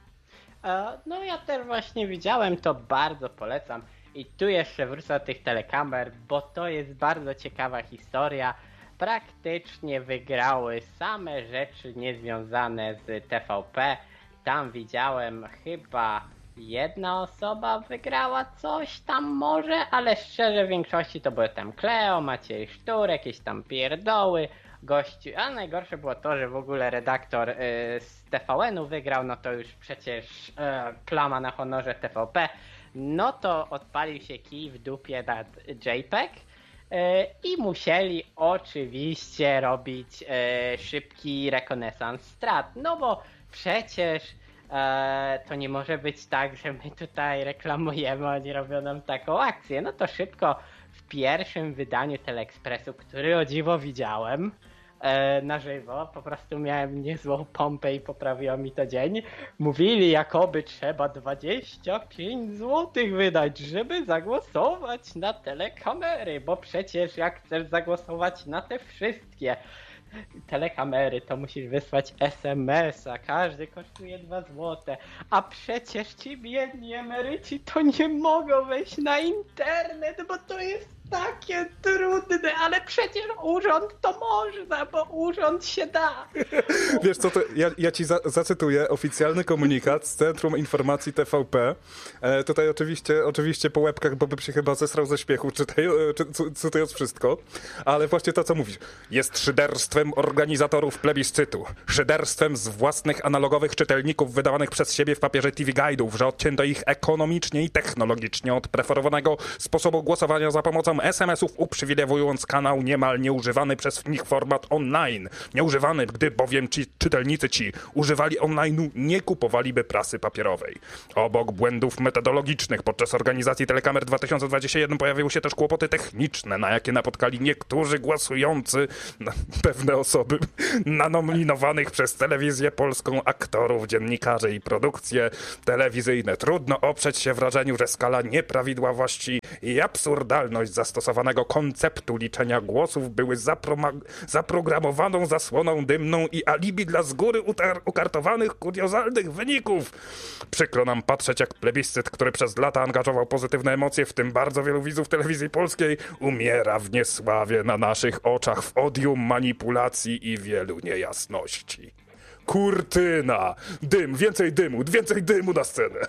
No ja też właśnie widziałem, to bardzo polecam. I tu jeszcze wrócę do tych telekamer, bo to jest bardzo ciekawa historia. Praktycznie wygrały same rzeczy niezwiązane z T V P. Tam widziałem chyba jedna osoba wygrała coś tam może, ale szczerze w większości to były tam Kleo, Maciej Sztur, jakieś tam pierdoły. gościu, a najgorsze było to, że w ogóle redaktor y, z T V N-u wygrał, no to już przecież y, plama na honorze T V P, no to odpalił się kij w dupie nad JPEG y, i musieli oczywiście robić y, szybki rekonesans strat, no bo przecież e, to nie może być tak, że my tutaj reklamujemy, oni robią nam taką akcję. No to szybko w pierwszym wydaniu Teleekspresu, który o dziwo widziałem e, na żywo, po prostu miałem niezłą pompę i poprawiło mi to dzień, mówili, jakoby trzeba dwadzieścia pięć złotych wydać, żeby zagłosować na telekamery, bo przecież jak chcesz zagłosować na te wszystkie telekamery, to musisz wysłać es em es a, każdy kosztuje dwa złote, a przecież ci biedni emeryci to nie mogą wejść na internet, bo to jest takie trudne, ale przecież urząd to można, bo urząd się da. Wiesz co, to ja, ja ci za, zacytuję oficjalny komunikat z Centrum Informacji T V P. E, tutaj oczywiście, oczywiście po łebkach, bo bym się chyba zesrał ze śmiechu, czytaj, czy, cytując wszystko, ale właśnie to, co mówisz. Jest szyderstwem organizatorów plebiscytu, szyderstwem z własnych analogowych czytelników wydawanych przez siebie w papierze T V Guide'ów, że odcięto ich ekonomicznie i technologicznie od preferowanego sposobu głosowania za pomocą es em esów, uprzywilejowując kanał niemal nieużywany przez nich format online. Nieużywany, gdy bowiem ci czytelnicy ci używali online'u, nie kupowaliby prasy papierowej. Obok błędów metodologicznych podczas organizacji Telekamer dwa tysiące dwudziesty pierwszy pojawiły się też kłopoty techniczne, na jakie napotkali niektórzy głosujący na pewne osoby na nominowanych przez telewizję polską aktorów, dziennikarzy i produkcje telewizyjne. Trudno oprzeć się wrażeniu, że skala nieprawidłowości i absurdalność zastosowanego konceptu liczenia głosów były zapro- zaprogramowaną zasłoną dymną i alibi dla z góry utar- ukartowanych kuriozalnych wyników. Przykro nam patrzeć, jak plebiscyt, który przez lata angażował pozytywne emocje, w tym bardzo wielu widzów telewizji polskiej, umiera w niesławie na naszych oczach w odium manipulacji i wielu niejasności. Kurtyna! Dym, więcej dymu, więcej dymu na scenę!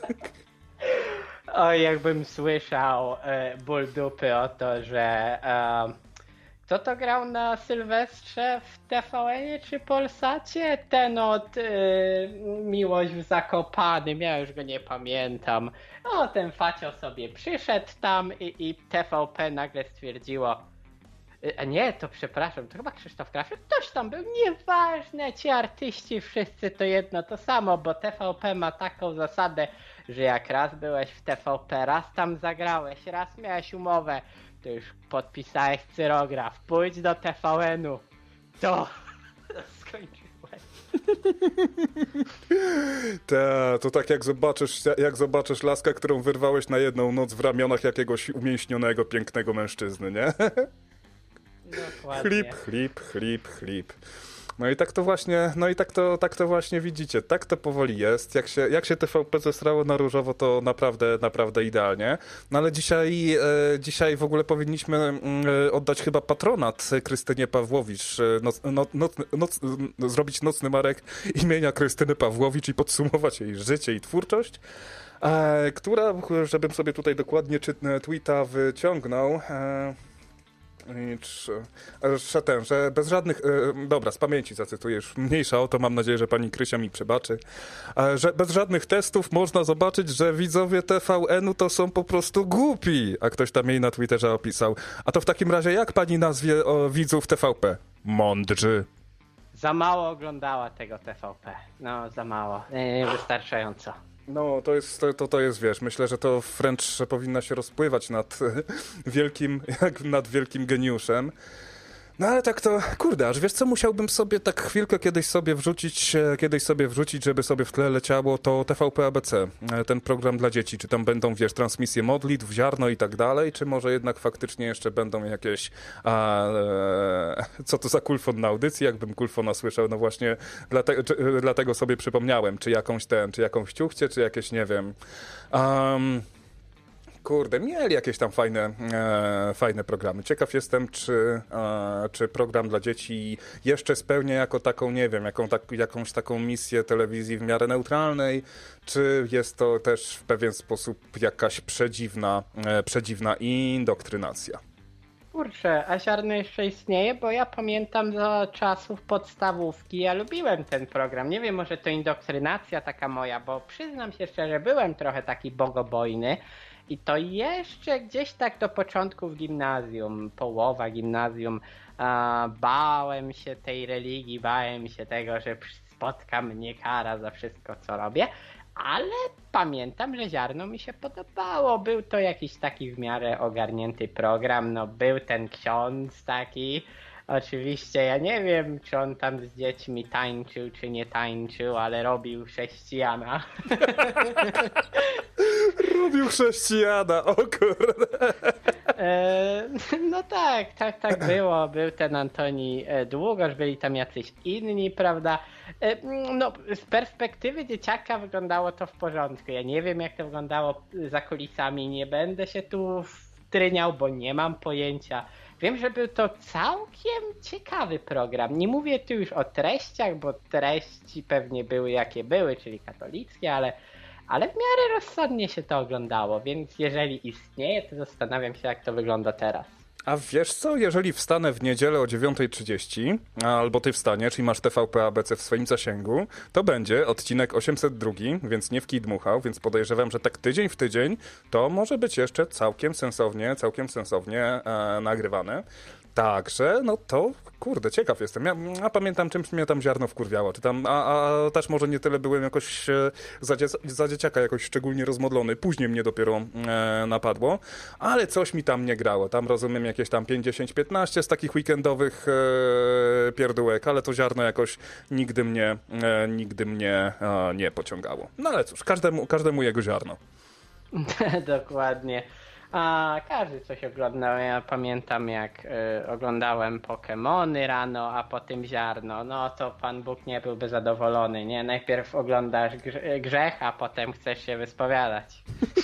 Oj, jakbym słyszał e, ból dupy o to, że e, kto to grał na Sylwestrze w T V N-ie czy Polsacie? Ten od e, Miłość w Zakopanym, ja już go nie pamiętam. O, ten facio sobie przyszedł tam i, i T V P nagle stwierdziło, a nie, to przepraszam, to chyba Krzysztof Kraszyk, ktoś tam był, nieważne, ci artyści wszyscy to jedno to samo, bo T V P ma taką zasadę, że jak raz byłeś w T V P, raz tam zagrałeś, raz miałeś umowę, to już podpisałeś cyrograf, pójdź do T V N-u, to skończyłeś. Ta, to tak jak zobaczysz, jak zobaczysz laskę, którą wyrwałeś na jedną noc w ramionach jakiegoś umięśnionego, pięknego mężczyzny, nie? Dokładnie. Chlip, chlip, chlip, chlip. No i tak to właśnie, no i tak to, tak to właśnie widzicie, tak to powoli jest. Jak się, jak się T V P zesrało na różowo, to naprawdę, naprawdę idealnie. No ale dzisiaj, e, dzisiaj w ogóle powinniśmy e, oddać chyba patronat Krystynie Pawłowicz, e, noc, no, noc, noc, no, zrobić nocny marek imienia Krystyny Pawłowicz i podsumować jej życie i twórczość, e, która, żebym sobie tutaj dokładnie czy, tweeta wyciągnął, e, Że ten, że bez żadnych... E, dobra, z pamięci zacytuję, już mniejsza o to, mam nadzieję, że pani Krysia mi przebaczy. E, że bez żadnych testów można zobaczyć, że widzowie T V N-u to są po prostu głupi. A ktoś tam jej na Twitterze opisał. A to w takim razie jak pani nazwie o, widzów T V P? Mądrzy. Za mało oglądała tego T V P. No, za mało. Niewystarczająco. No, to jest, to, to jest, wiesz, myślę, że to wręcz powinna się rozpływać nad wielkim, jak nad wielkim geniuszem. No ale tak to, kurde, aż wiesz co, musiałbym sobie tak chwilkę kiedyś sobie wrzucić, kiedyś sobie wrzucić, żeby sobie w tle leciało to T V P A B C, ten program dla dzieci. Czy tam będą, wiesz, transmisje modlitw, ziarno i tak dalej, czy może jednak faktycznie jeszcze będą jakieś, a, e, co to za kulfon na audycji, jakbym kulfona słyszał, no właśnie dlate, czy, dlatego sobie przypomniałem, czy jakąś ten, czy jakąś ciuchcie, czy jakieś, nie wiem... Um, Kurde, mieli jakieś tam fajne, e, fajne programy. Ciekaw jestem, czy, e, czy program dla dzieci jeszcze spełnia jako taką, nie wiem, jaką, tak, jakąś taką misję telewizji w miarę neutralnej, czy jest to też w pewien sposób jakaś przedziwna, e, przedziwna indoktrynacja. kurczę, a ziarno jeszcze istnieje? Bo ja pamiętam za czasów podstawówki, ja lubiłem ten program. Nie wiem, może to indokrynacja taka moja, bo przyznam się szczerze, byłem trochę taki bogobojny. I to jeszcze gdzieś tak do początku w gimnazjum, połowa gimnazjum, a, bałem się tej religii, bałem się tego, że spotka mnie kara za wszystko, co robię. Ale pamiętam, że ziarno mi się podobało. Był to jakiś taki w miarę ogarnięty program. No był ten ksiądz taki. Oczywiście ja nie wiem, czy on tam z dziećmi tańczył, czy nie tańczył, ale robił chrześcijana. Robił chrześcijana, o kurde. E, no tak, tak, tak było. Był ten Antoni Długosz, byli tam jacyś inni, prawda? E, no, z perspektywy dzieciaka wyglądało to w porządku. Ja nie wiem, jak to wyglądało za kulisami. Nie będę się tu wtryniał, bo nie mam pojęcia. Wiem, że był to całkiem ciekawy program. Nie mówię tu już o treściach, bo treści pewnie były jakie były, czyli katolickie, ale, ale w miarę rozsądnie się to oglądało, więc jeżeli istnieje, to zastanawiam się, jak to wygląda teraz. A wiesz co, jeżeli wstanę w niedzielę o dziewiąta trzydzieści, albo ty wstaniesz i masz T V P A B C w swoim zasięgu, to będzie odcinek osiemset dwa, więc nie w kij dmuchał, więc podejrzewam, że tak tydzień w tydzień to może być jeszcze całkiem sensownie, całkiem sensownie e, nagrywane. Także, no to kurde, ciekaw jestem. Ja, ja pamiętam, czymś mnie tam ziarno wkurwiało. Czy tam, a, a też może nie tyle byłem jakoś e, za, dzie, za dzieciaka jakoś szczególnie rozmodlony. Później mnie dopiero e, napadło, ale coś mi tam nie grało. Tam rozumiem jakieś tam pięć, dziesięć, piętnaście z takich weekendowych e, pierdółek, ale to ziarno jakoś nigdy mnie, e, nigdy mnie e, nie pociągało. No ale cóż, każdemu, każdemu jego ziarno. Dokładnie. A każdy coś oglądał. Ja pamiętam, jak y, oglądałem Pokemony rano, a potem ziarno. No to Pan Bóg nie byłby zadowolony, nie? Najpierw oglądasz grze- grzech, a potem chcesz się wyspowiadać.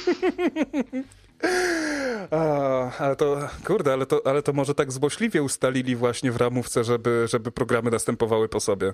A, ale to, kurde, ale to, ale to może tak złośliwie ustalili właśnie w ramówce, żeby, żeby programy następowały po sobie.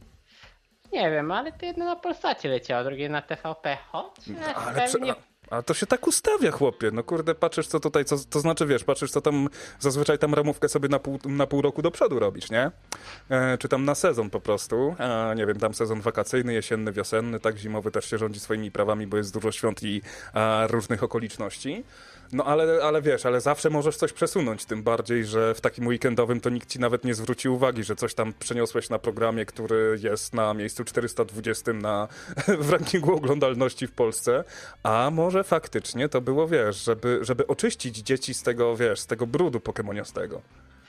Nie wiem, ale to jedno na Polsacie leciało, drugie na T V P, choć Ale pewnie... prze- a, a to się tak ustawia, chłopie. No kurde, patrzysz co tutaj, co, to znaczy wiesz, patrzysz co tam, zazwyczaj tam ramówkę sobie na pół, na pół roku do przodu robisz, nie? E, czy tam na sezon po prostu. E, nie wiem, tam sezon wakacyjny, jesienny, wiosenny, tak, zimowy też się rządzi swoimi prawami, bo jest dużo świąt i a, różnych okoliczności. No ale, ale wiesz, ale zawsze możesz coś przesunąć, tym bardziej, że w takim weekendowym to nikt ci nawet nie zwróci uwagi, że coś tam przeniosłeś na programie, który jest na miejscu czterysta dwudziestym na, w rankingu oglądalności w Polsce, a może faktycznie to było, wiesz, żeby, żeby oczyścić dzieci z tego, wiesz, z tego brudu pokemoniastego.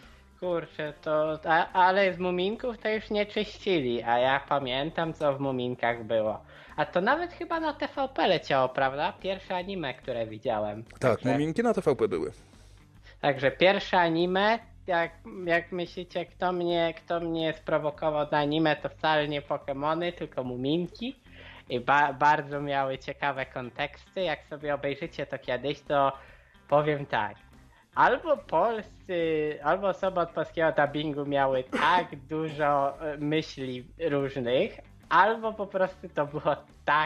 Kurczę, to... A, ale z Muminków to już nie czyścili, a ja pamiętam, co w Muminkach było. A to nawet chyba na T V P leciało, prawda? Pierwsze anime, które widziałem. Tak, Także, Muminki na T V P były. także pierwsze anime, jak, jak myślicie, kto mnie, kto mnie sprowokował do anime, to wcale nie Pokemony, tylko Muminki. I ba- bardzo miały ciekawe konteksty. Jak sobie obejrzycie to kiedyś, to powiem tak. Albo polscy, albo osoby od polskiego dubbingu miały tak dużo myśli różnych, albo po prostu to było tak,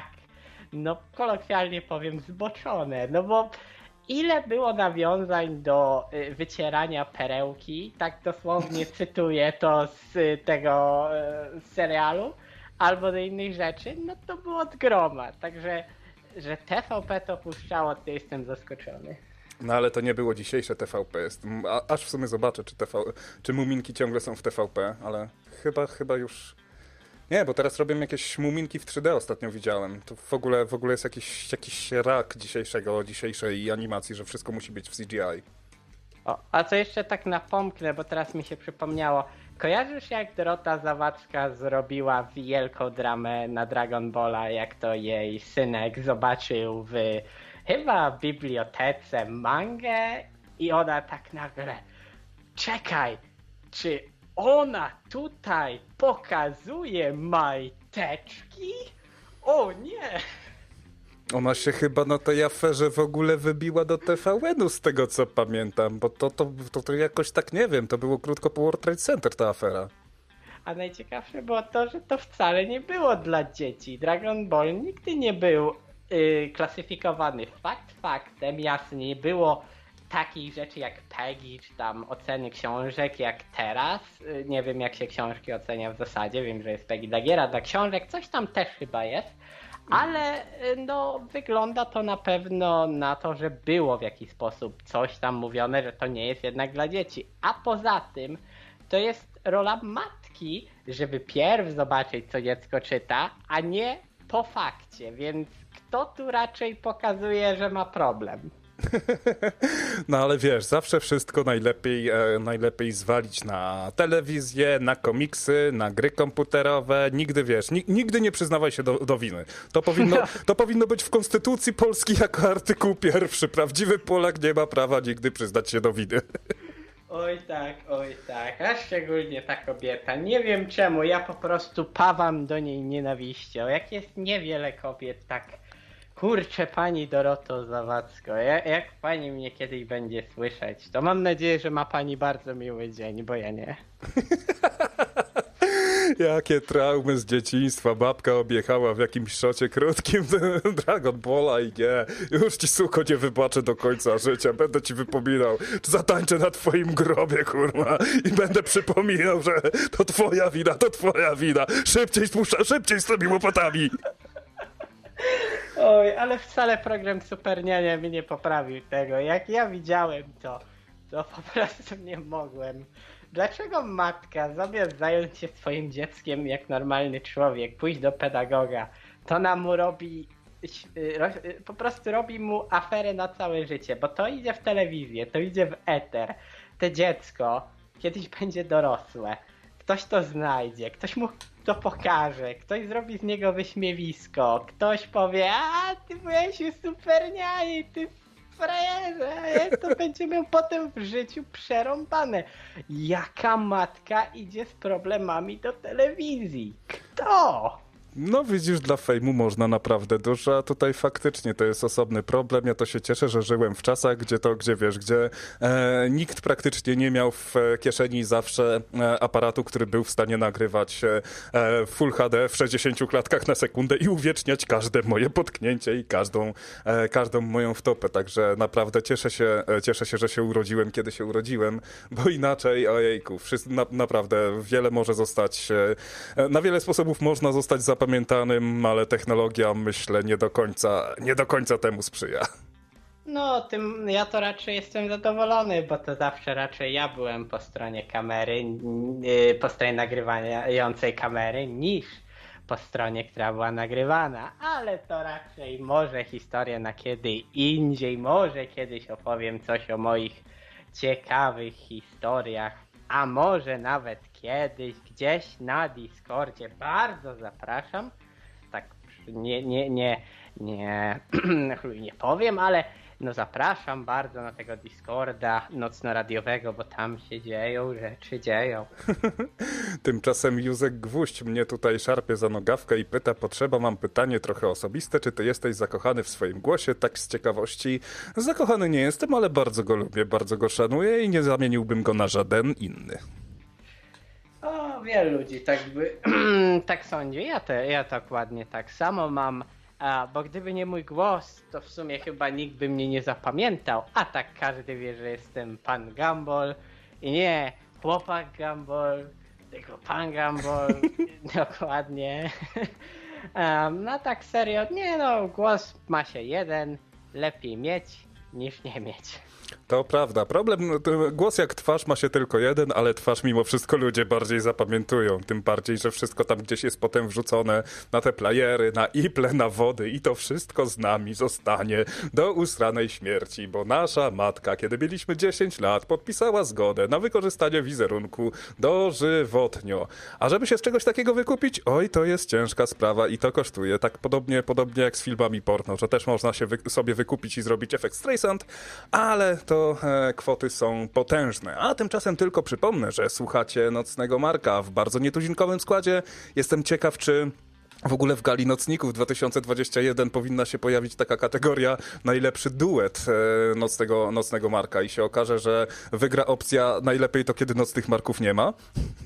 no kolokwialnie powiem, zboczone. No bo ile było nawiązań do y, wycierania perełki, tak dosłownie cytuję to z y, tego y, serialu, albo do innych rzeczy, no to było od groma. Także, że T V P to puszczało, to jestem zaskoczony. No ale to nie było dzisiejsze T V P. Jest, a, aż w sumie zobaczę, czy, T V, czy Muminki ciągle są w T V P, ale chyba, chyba już... Nie, bo teraz robią jakieś Muminki w trzy D, ostatnio widziałem. To w ogóle, w ogóle jest jakiś, jakiś rak dzisiejszego, dzisiejszej animacji, że wszystko musi być w C G I. O, a co jeszcze tak napomknę, bo teraz mi się przypomniało. Kojarzysz, jak Dorota Zawadzka zrobiła wielką dramę na Dragon Balla, jak to jej synek zobaczył w chyba w bibliotece mangę i ona tak nagle, czekaj, czy ona tutaj pokazuje majteczki? O nie! Ona się chyba na tej aferze w ogóle wybiła do T V N-u, z tego co pamiętam, bo to, to, to, to jakoś tak, nie wiem, to było krótko po World Trade Center ta afera. A najciekawsze było to, że to wcale nie było dla dzieci. Dragon Ball nigdy nie był yy, klasyfikowany fakt faktem, jasnie, było takich rzeczy jak Peggy, czy tam oceny książek jak teraz. Nie wiem, jak się książki ocenia w zasadzie, wiem, że jest Peggy dla gier, a dla książek coś tam też chyba jest. Ale no wygląda to na pewno na to, że było w jakiś sposób coś tam mówione, że to nie jest jednak dla dzieci. A poza tym to jest rola matki, żeby pierw zobaczyć, co dziecko czyta, a nie po fakcie, więc kto tu raczej pokazuje, że ma problem? No ale wiesz, zawsze wszystko najlepiej, e, najlepiej zwalić na telewizję, na komiksy, na gry komputerowe. Nigdy, wiesz, ni- nigdy nie przyznawaj się do, do winy. To powinno, to powinno być w Konstytucji Polski jako artykuł pierwszy. Prawdziwy Polak nie ma prawa nigdy przyznać się do winy. Oj tak, oj tak, a szczególnie ta kobieta. Nie wiem czemu, ja po prostu pawam do niej nienawiścią. Jak jest niewiele kobiet tak... Kurczę, pani Doroto Zawadzko, jak, jak pani mnie kiedyś będzie słyszeć, to mam nadzieję, że ma pani bardzo miły dzień, bo ja nie. Jakie traumy z dzieciństwa. Babka objechała w jakimś szocie krótkim Dragon Balla i nie, już ci suko nie wybaczę do końca życia. Będę ci wypominał, zatańczę na twoim grobie, kurwa, i będę przypominał, że to twoja wina, to twoja wina. Szybciej spuszcza, szybciej z tymi łopatami. Oj, ale wcale program Super Niania mi nie poprawił tego. Jak ja widziałem to, to po prostu nie mogłem. Dlaczego matka, zamiast zająć się swoim dzieckiem jak normalny człowiek, pójść do pedagoga, to nam mu robi, po prostu robi mu aferę na całe życie, bo to idzie w telewizję, to idzie w eter. Te dziecko kiedyś będzie dorosłe, ktoś to znajdzie, ktoś mu to pokaże, ktoś zrobi z niego wyśmiewisko, ktoś powie, a ty byłeś już super niani, ty frajerze, to będzie miał potem w życiu przerąbane. Jaka matka idzie z problemami do telewizji? Kto? No widzisz, dla fejmu można naprawdę dużo, a tutaj faktycznie to jest osobny problem. Ja to się cieszę, że żyłem w czasach, gdzie to, gdzie wiesz, gdzie e, nikt praktycznie nie miał w kieszeni zawsze e, aparatu, który był w stanie nagrywać e, Full H D w sześćdziesięciu klatkach na sekundę i uwieczniać każde moje potknięcie i każdą, e, każdą moją wtopę. Także naprawdę cieszę się, e, cieszę się, że się urodziłem, kiedy się urodziłem, bo inaczej, ojejku, wszyscy, na, naprawdę wiele może zostać, e, na wiele sposobów można zostać zapamiętany. Pamiętanym, ale technologia, myślę, nie do końca, nie do końca temu sprzyja. No, tym ja to raczej jestem zadowolony, bo to zawsze raczej ja byłem po stronie kamery, yy, po stronie nagrywającej kamery, niż po stronie, która była nagrywana. Ale to raczej może historia na kiedy indziej, może kiedyś opowiem coś o moich ciekawych historiach, a może nawet kiedyś gdzieś na Discordzie. Bardzo zapraszam. Tak nie, nie, nie, nie, nie powiem, ale no zapraszam bardzo na tego Discorda nocno-radiowego, bo tam się dzieją rzeczy, dzieją. Tymczasem Józek Gwóźdź mnie tutaj szarpie za nogawkę i pyta, potrzeba, mam pytanie trochę osobiste, czy ty jesteś zakochany w swoim głosie? Tak z ciekawości. Zakochany nie jestem, ale bardzo go lubię, bardzo go szanuję i nie zamieniłbym go na żaden inny. O, wielu ludzi tak by tak sądzi. Ja, te, ja dokładnie tak samo mam, a, bo gdyby nie mój głos, to w sumie chyba nikt by mnie nie zapamiętał, a tak każdy wie, że jestem pan Gumball i nie chłopak Gumball, tylko pan Gumball, dokładnie. um, no tak serio, nie no, głos ma się jeden, lepiej mieć niż nie mieć. To prawda. Problem, głos jak twarz ma się tylko jeden, ale twarz mimo wszystko ludzie bardziej zapamiętują. Tym bardziej, że wszystko tam gdzieś jest potem wrzucone na te playery, na iple, na wody i to wszystko z nami zostanie do usranej śmierci, bo nasza matka, kiedy mieliśmy dziesięć lat, podpisała zgodę na wykorzystanie wizerunku dożywotnio. A żeby się z czegoś takiego wykupić, oj, to jest ciężka sprawa i to kosztuje. Tak podobnie, podobnie jak z filmami porno, że też można się wy- sobie wykupić i zrobić efekt Streisand, ale to e, kwoty są potężne. A tymczasem tylko przypomnę, że słuchacie Nocnego Marka w bardzo nietuzinkowym składzie. Jestem ciekaw, czy w ogóle w Gali Nocników dwa tysiące dwudziestym pierwszym powinna się pojawić taka kategoria najlepszy duet e, Nocnego, Nocnego Marka i się okaże, że wygra opcja najlepiej to, kiedy Nocnych Marków nie ma.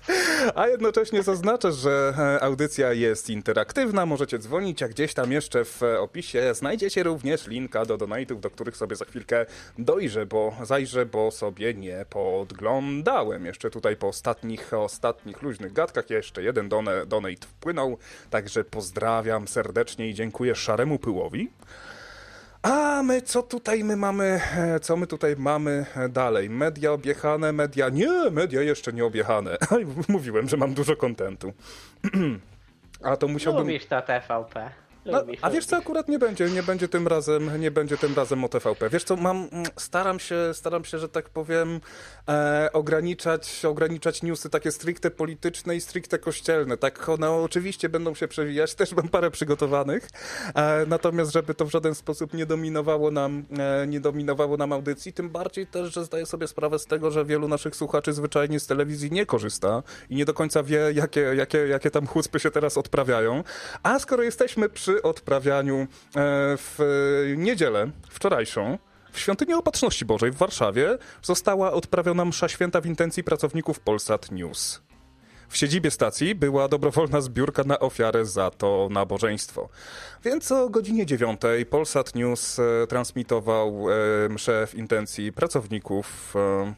A jednocześnie zaznaczę, że audycja jest interaktywna, możecie dzwonić, a gdzieś tam jeszcze w opisie znajdziecie również linka do donate'ów, do których sobie za chwilkę dojrzę, bo zajrzę, bo sobie nie podglądałem. Jeszcze tutaj po ostatnich, ostatnich luźnych gadkach jeszcze jeden donate, donate wpłynął, także pozdrawiam serdecznie i dziękuję Szaremu Pyłowi. A my co tutaj my mamy, co my tutaj mamy dalej? Media objechane, media... Nie, media jeszcze nie objechane. Mówiłem, że mam dużo kontentu. A to musiałbym... Lubisz to T V P. No, Lubisz, a wiesz co, akurat nie będzie, nie będzie tym razem, nie będzie tym razem o T V P. Wiesz co, mam, staram się, staram się, że tak powiem, e, ograniczać, ograniczać newsy takie stricte polityczne i stricte kościelne. Tak, one oczywiście będą się przewijać, też mam parę przygotowanych, e, natomiast żeby to w żaden sposób nie dominowało nam, e, nie dominowało nam audycji, tym bardziej też, że zdaję sobie sprawę z tego, że wielu naszych słuchaczy zwyczajnie z telewizji nie korzysta i nie do końca wie, jakie, jakie, jakie tam chucpy się teraz odprawiają. A skoro jesteśmy przy odprawianiu w niedzielę wczorajszą w Świątyni Opatrzności Bożej w Warszawie została odprawiona msza święta w intencji pracowników Polsat News. W siedzibie stacji była dobrowolna zbiórka na ofiarę za to nabożeństwo. Więc o godzinie dziewiątej Polsat News transmitował mszę w intencji pracowników.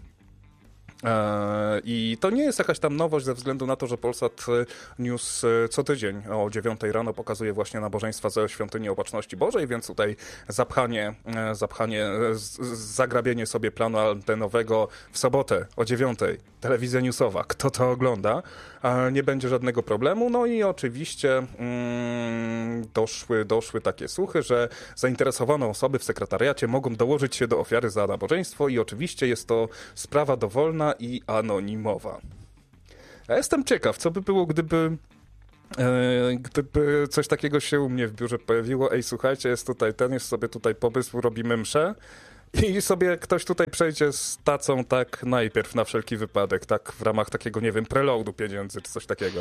I to nie jest jakaś tam nowość ze względu na to, że Polsat News co tydzień o dziewiątej rano pokazuje właśnie nabożeństwa ze Świątyni Opatrzności Bożej, więc tutaj zapchanie, zapchanie, zagrabienie sobie planu antenowego w sobotę o dziewiątej. Telewizja newsowa, kto to ogląda, nie będzie żadnego problemu. No i oczywiście mm, doszły, doszły takie słuchy, że zainteresowane osoby w sekretariacie mogą dołożyć się do ofiary za nabożeństwo i oczywiście jest to sprawa dowolna i anonimowa. Ja jestem ciekaw, co by było, gdyby e, gdyby coś takiego się u mnie w biurze pojawiło. Ej, słuchajcie, jest tutaj ten, jest sobie tutaj pomysł, robimy mszę i sobie ktoś tutaj przejdzie z tacą tak najpierw na wszelki wypadek, tak w ramach takiego, nie wiem, preloadu pieniędzy czy coś takiego.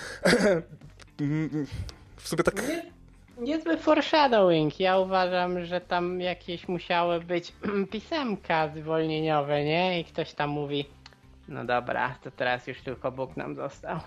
W sobie tak... Nie, niezły foreshadowing. Ja uważam, że tam jakieś musiały być pisemka zwolnieniowe, nie? I ktoś tam mówi, no dobra, to teraz już tylko Bóg nam został.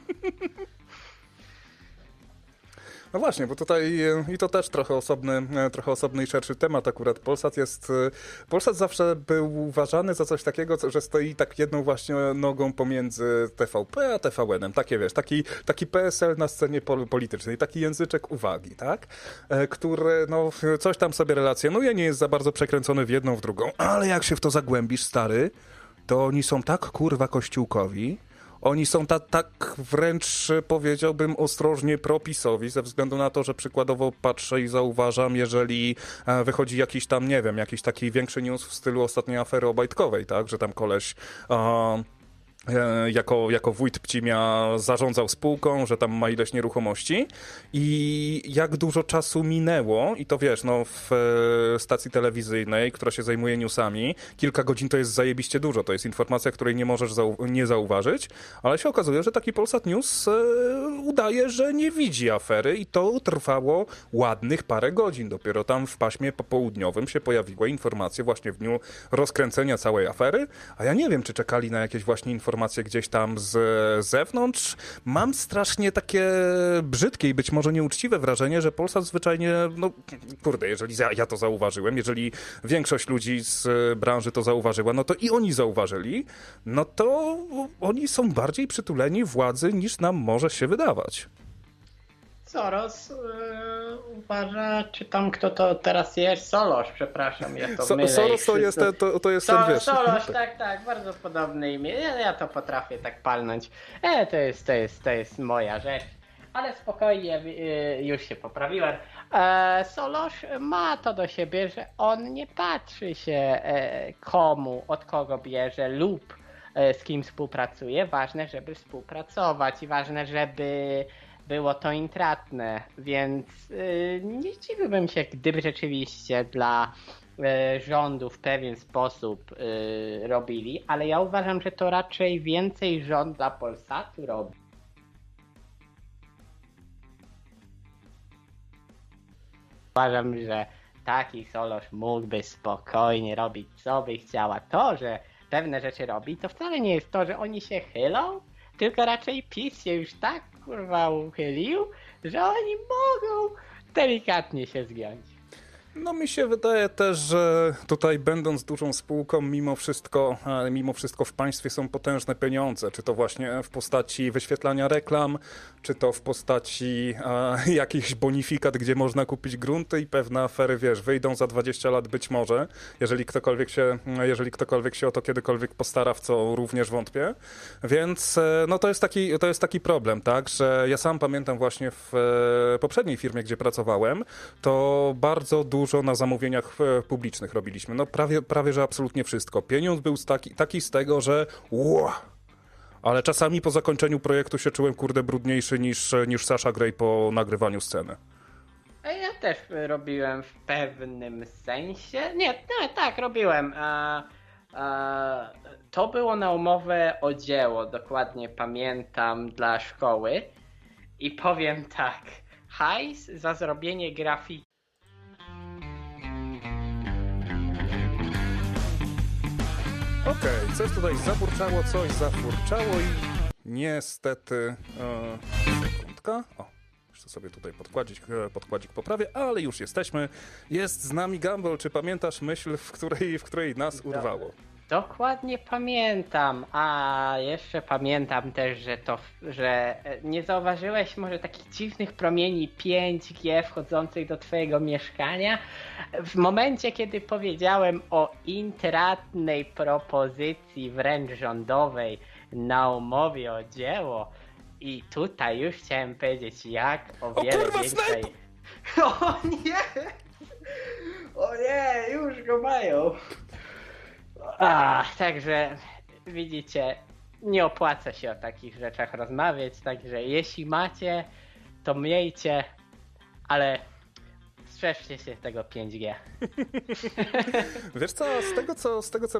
No właśnie, bo tutaj i to też trochę osobny, trochę osobny i szerszy temat akurat. Polsat jest, Polsat zawsze był uważany za coś takiego, że stoi tak jedną właśnie nogą pomiędzy T V P a T V N-em. Takie wiesz, taki, taki P S L na scenie politycznej, taki języczek uwagi, tak? Który no coś tam sobie relacjonuje, nie jest za bardzo przekręcony w jedną, w drugą, ale jak się w to zagłębisz, stary, to oni są tak kurwa kościółkowi. Oni są ta, tak wręcz, powiedziałbym, ostrożnie propisowi, ze względu na to, że przykładowo patrzę i zauważam, jeżeli wychodzi jakiś tam, nie wiem, jakiś taki większy news w stylu ostatniej afery obajtkowej, tak, że tam koleś... Uh, Jako, jako wójt Pcimia zarządzał spółką, że tam ma ileś nieruchomości i jak dużo czasu minęło i to wiesz, no w stacji telewizyjnej, która się zajmuje newsami, kilka godzin to jest zajebiście dużo, to jest informacja, której nie możesz zau- nie zauważyć, ale się okazuje, że taki Polsat News e, udaje, że nie widzi afery i to trwało ładnych parę godzin. Dopiero tam w paśmie popołudniowym się pojawiła informacja właśnie w dniu rozkręcenia całej afery, a ja nie wiem, czy czekali na jakieś właśnie informacje informacje gdzieś tam z zewnątrz. Mam strasznie takie brzydkie i być może nieuczciwe wrażenie, że Polsat zwyczajnie, no kurde, jeżeli ja to zauważyłem, jeżeli większość ludzi z branży to zauważyła, no to i oni zauważyli, no to oni są bardziej przytuleni władzy niż nam może się wydawać. Soros yy, uważa, czy tam kto to teraz jest? Solosz, przepraszam, ja to so, mylę. Soros to jest, to, to jest so, ten, wiesz. Solosz, tak, tak, bardzo podobne imię. Ja, ja to potrafię tak palnąć. E, to jest, to jest, to jest moja rzecz. Ale spokojnie, yy, już się poprawiłem. E, Solosz ma to do siebie, że on nie patrzy się e, komu, od kogo bierze lub e, z kim współpracuje. Ważne, żeby współpracować i ważne, żeby było to intratne, więc yy, nie zdziwiłbym się, gdyby rzeczywiście dla yy, rządu w pewien sposób yy, robili, ale ja uważam, że to raczej więcej rząd dla Polsatu robi. Uważam, że taki Solosz mógłby spokojnie robić, co by chciała. To, że pewne rzeczy robi, to wcale nie jest to, że oni się chylą, tylko raczej PiS się już tak kurwa uchylił, że oni mogą delikatnie się zgiąć. No mi się wydaje też, że tutaj będąc dużą spółką, mimo wszystko, mimo wszystko w państwie są potężne pieniądze, czy to właśnie w postaci wyświetlania reklam, czy to w postaci a, jakichś bonifikat, gdzie można kupić grunty i pewne afery, wiesz, wyjdą za dwadzieścia lat być może, jeżeli ktokolwiek się, jeżeli ktokolwiek się o to kiedykolwiek postara, w co również wątpię. Więc no to jest taki, to jest taki problem, tak, że ja sam pamiętam właśnie w poprzedniej firmie, gdzie pracowałem, to bardzo dużo Dużo na zamówieniach publicznych robiliśmy. No prawie, prawie że absolutnie wszystko. Pieniądz był taki, taki z tego, że wow, ale czasami po zakończeniu projektu się czułem kurde brudniejszy niż, niż Sasha Grey po nagrywaniu sceny. A ja też robiłem w pewnym sensie. Nie, nie tak, robiłem. A, a, to było na umowę o dzieło, dokładnie pamiętam, dla szkoły. I powiem tak, hajs za zrobienie grafiki. Okej, okay, coś tutaj zaburczało, coś zafurczało i niestety... E, sekundka. O, jeszcze sobie tutaj podkładzik, podkładzik poprawię, ale już jesteśmy. Jest z nami Gumball. Czy pamiętasz myśl, w której, w której nas urwało? Dokładnie pamiętam, a jeszcze pamiętam też, że to, że nie zauważyłeś może takich dziwnych promieni pięć G wchodzących do twojego mieszkania? W momencie, kiedy powiedziałem o intratnej propozycji wręcz rządowej na umowie o dzieło i tutaj już chciałem powiedzieć, jak o wiele o kurwa, większej... O nie! O nie, już go mają! Ach, także widzicie, nie opłaca się o takich rzeczach rozmawiać, także jeśli macie, to miejcie, ale strzeżcie się tego pięć G. Wiesz co, z tego co, z tego co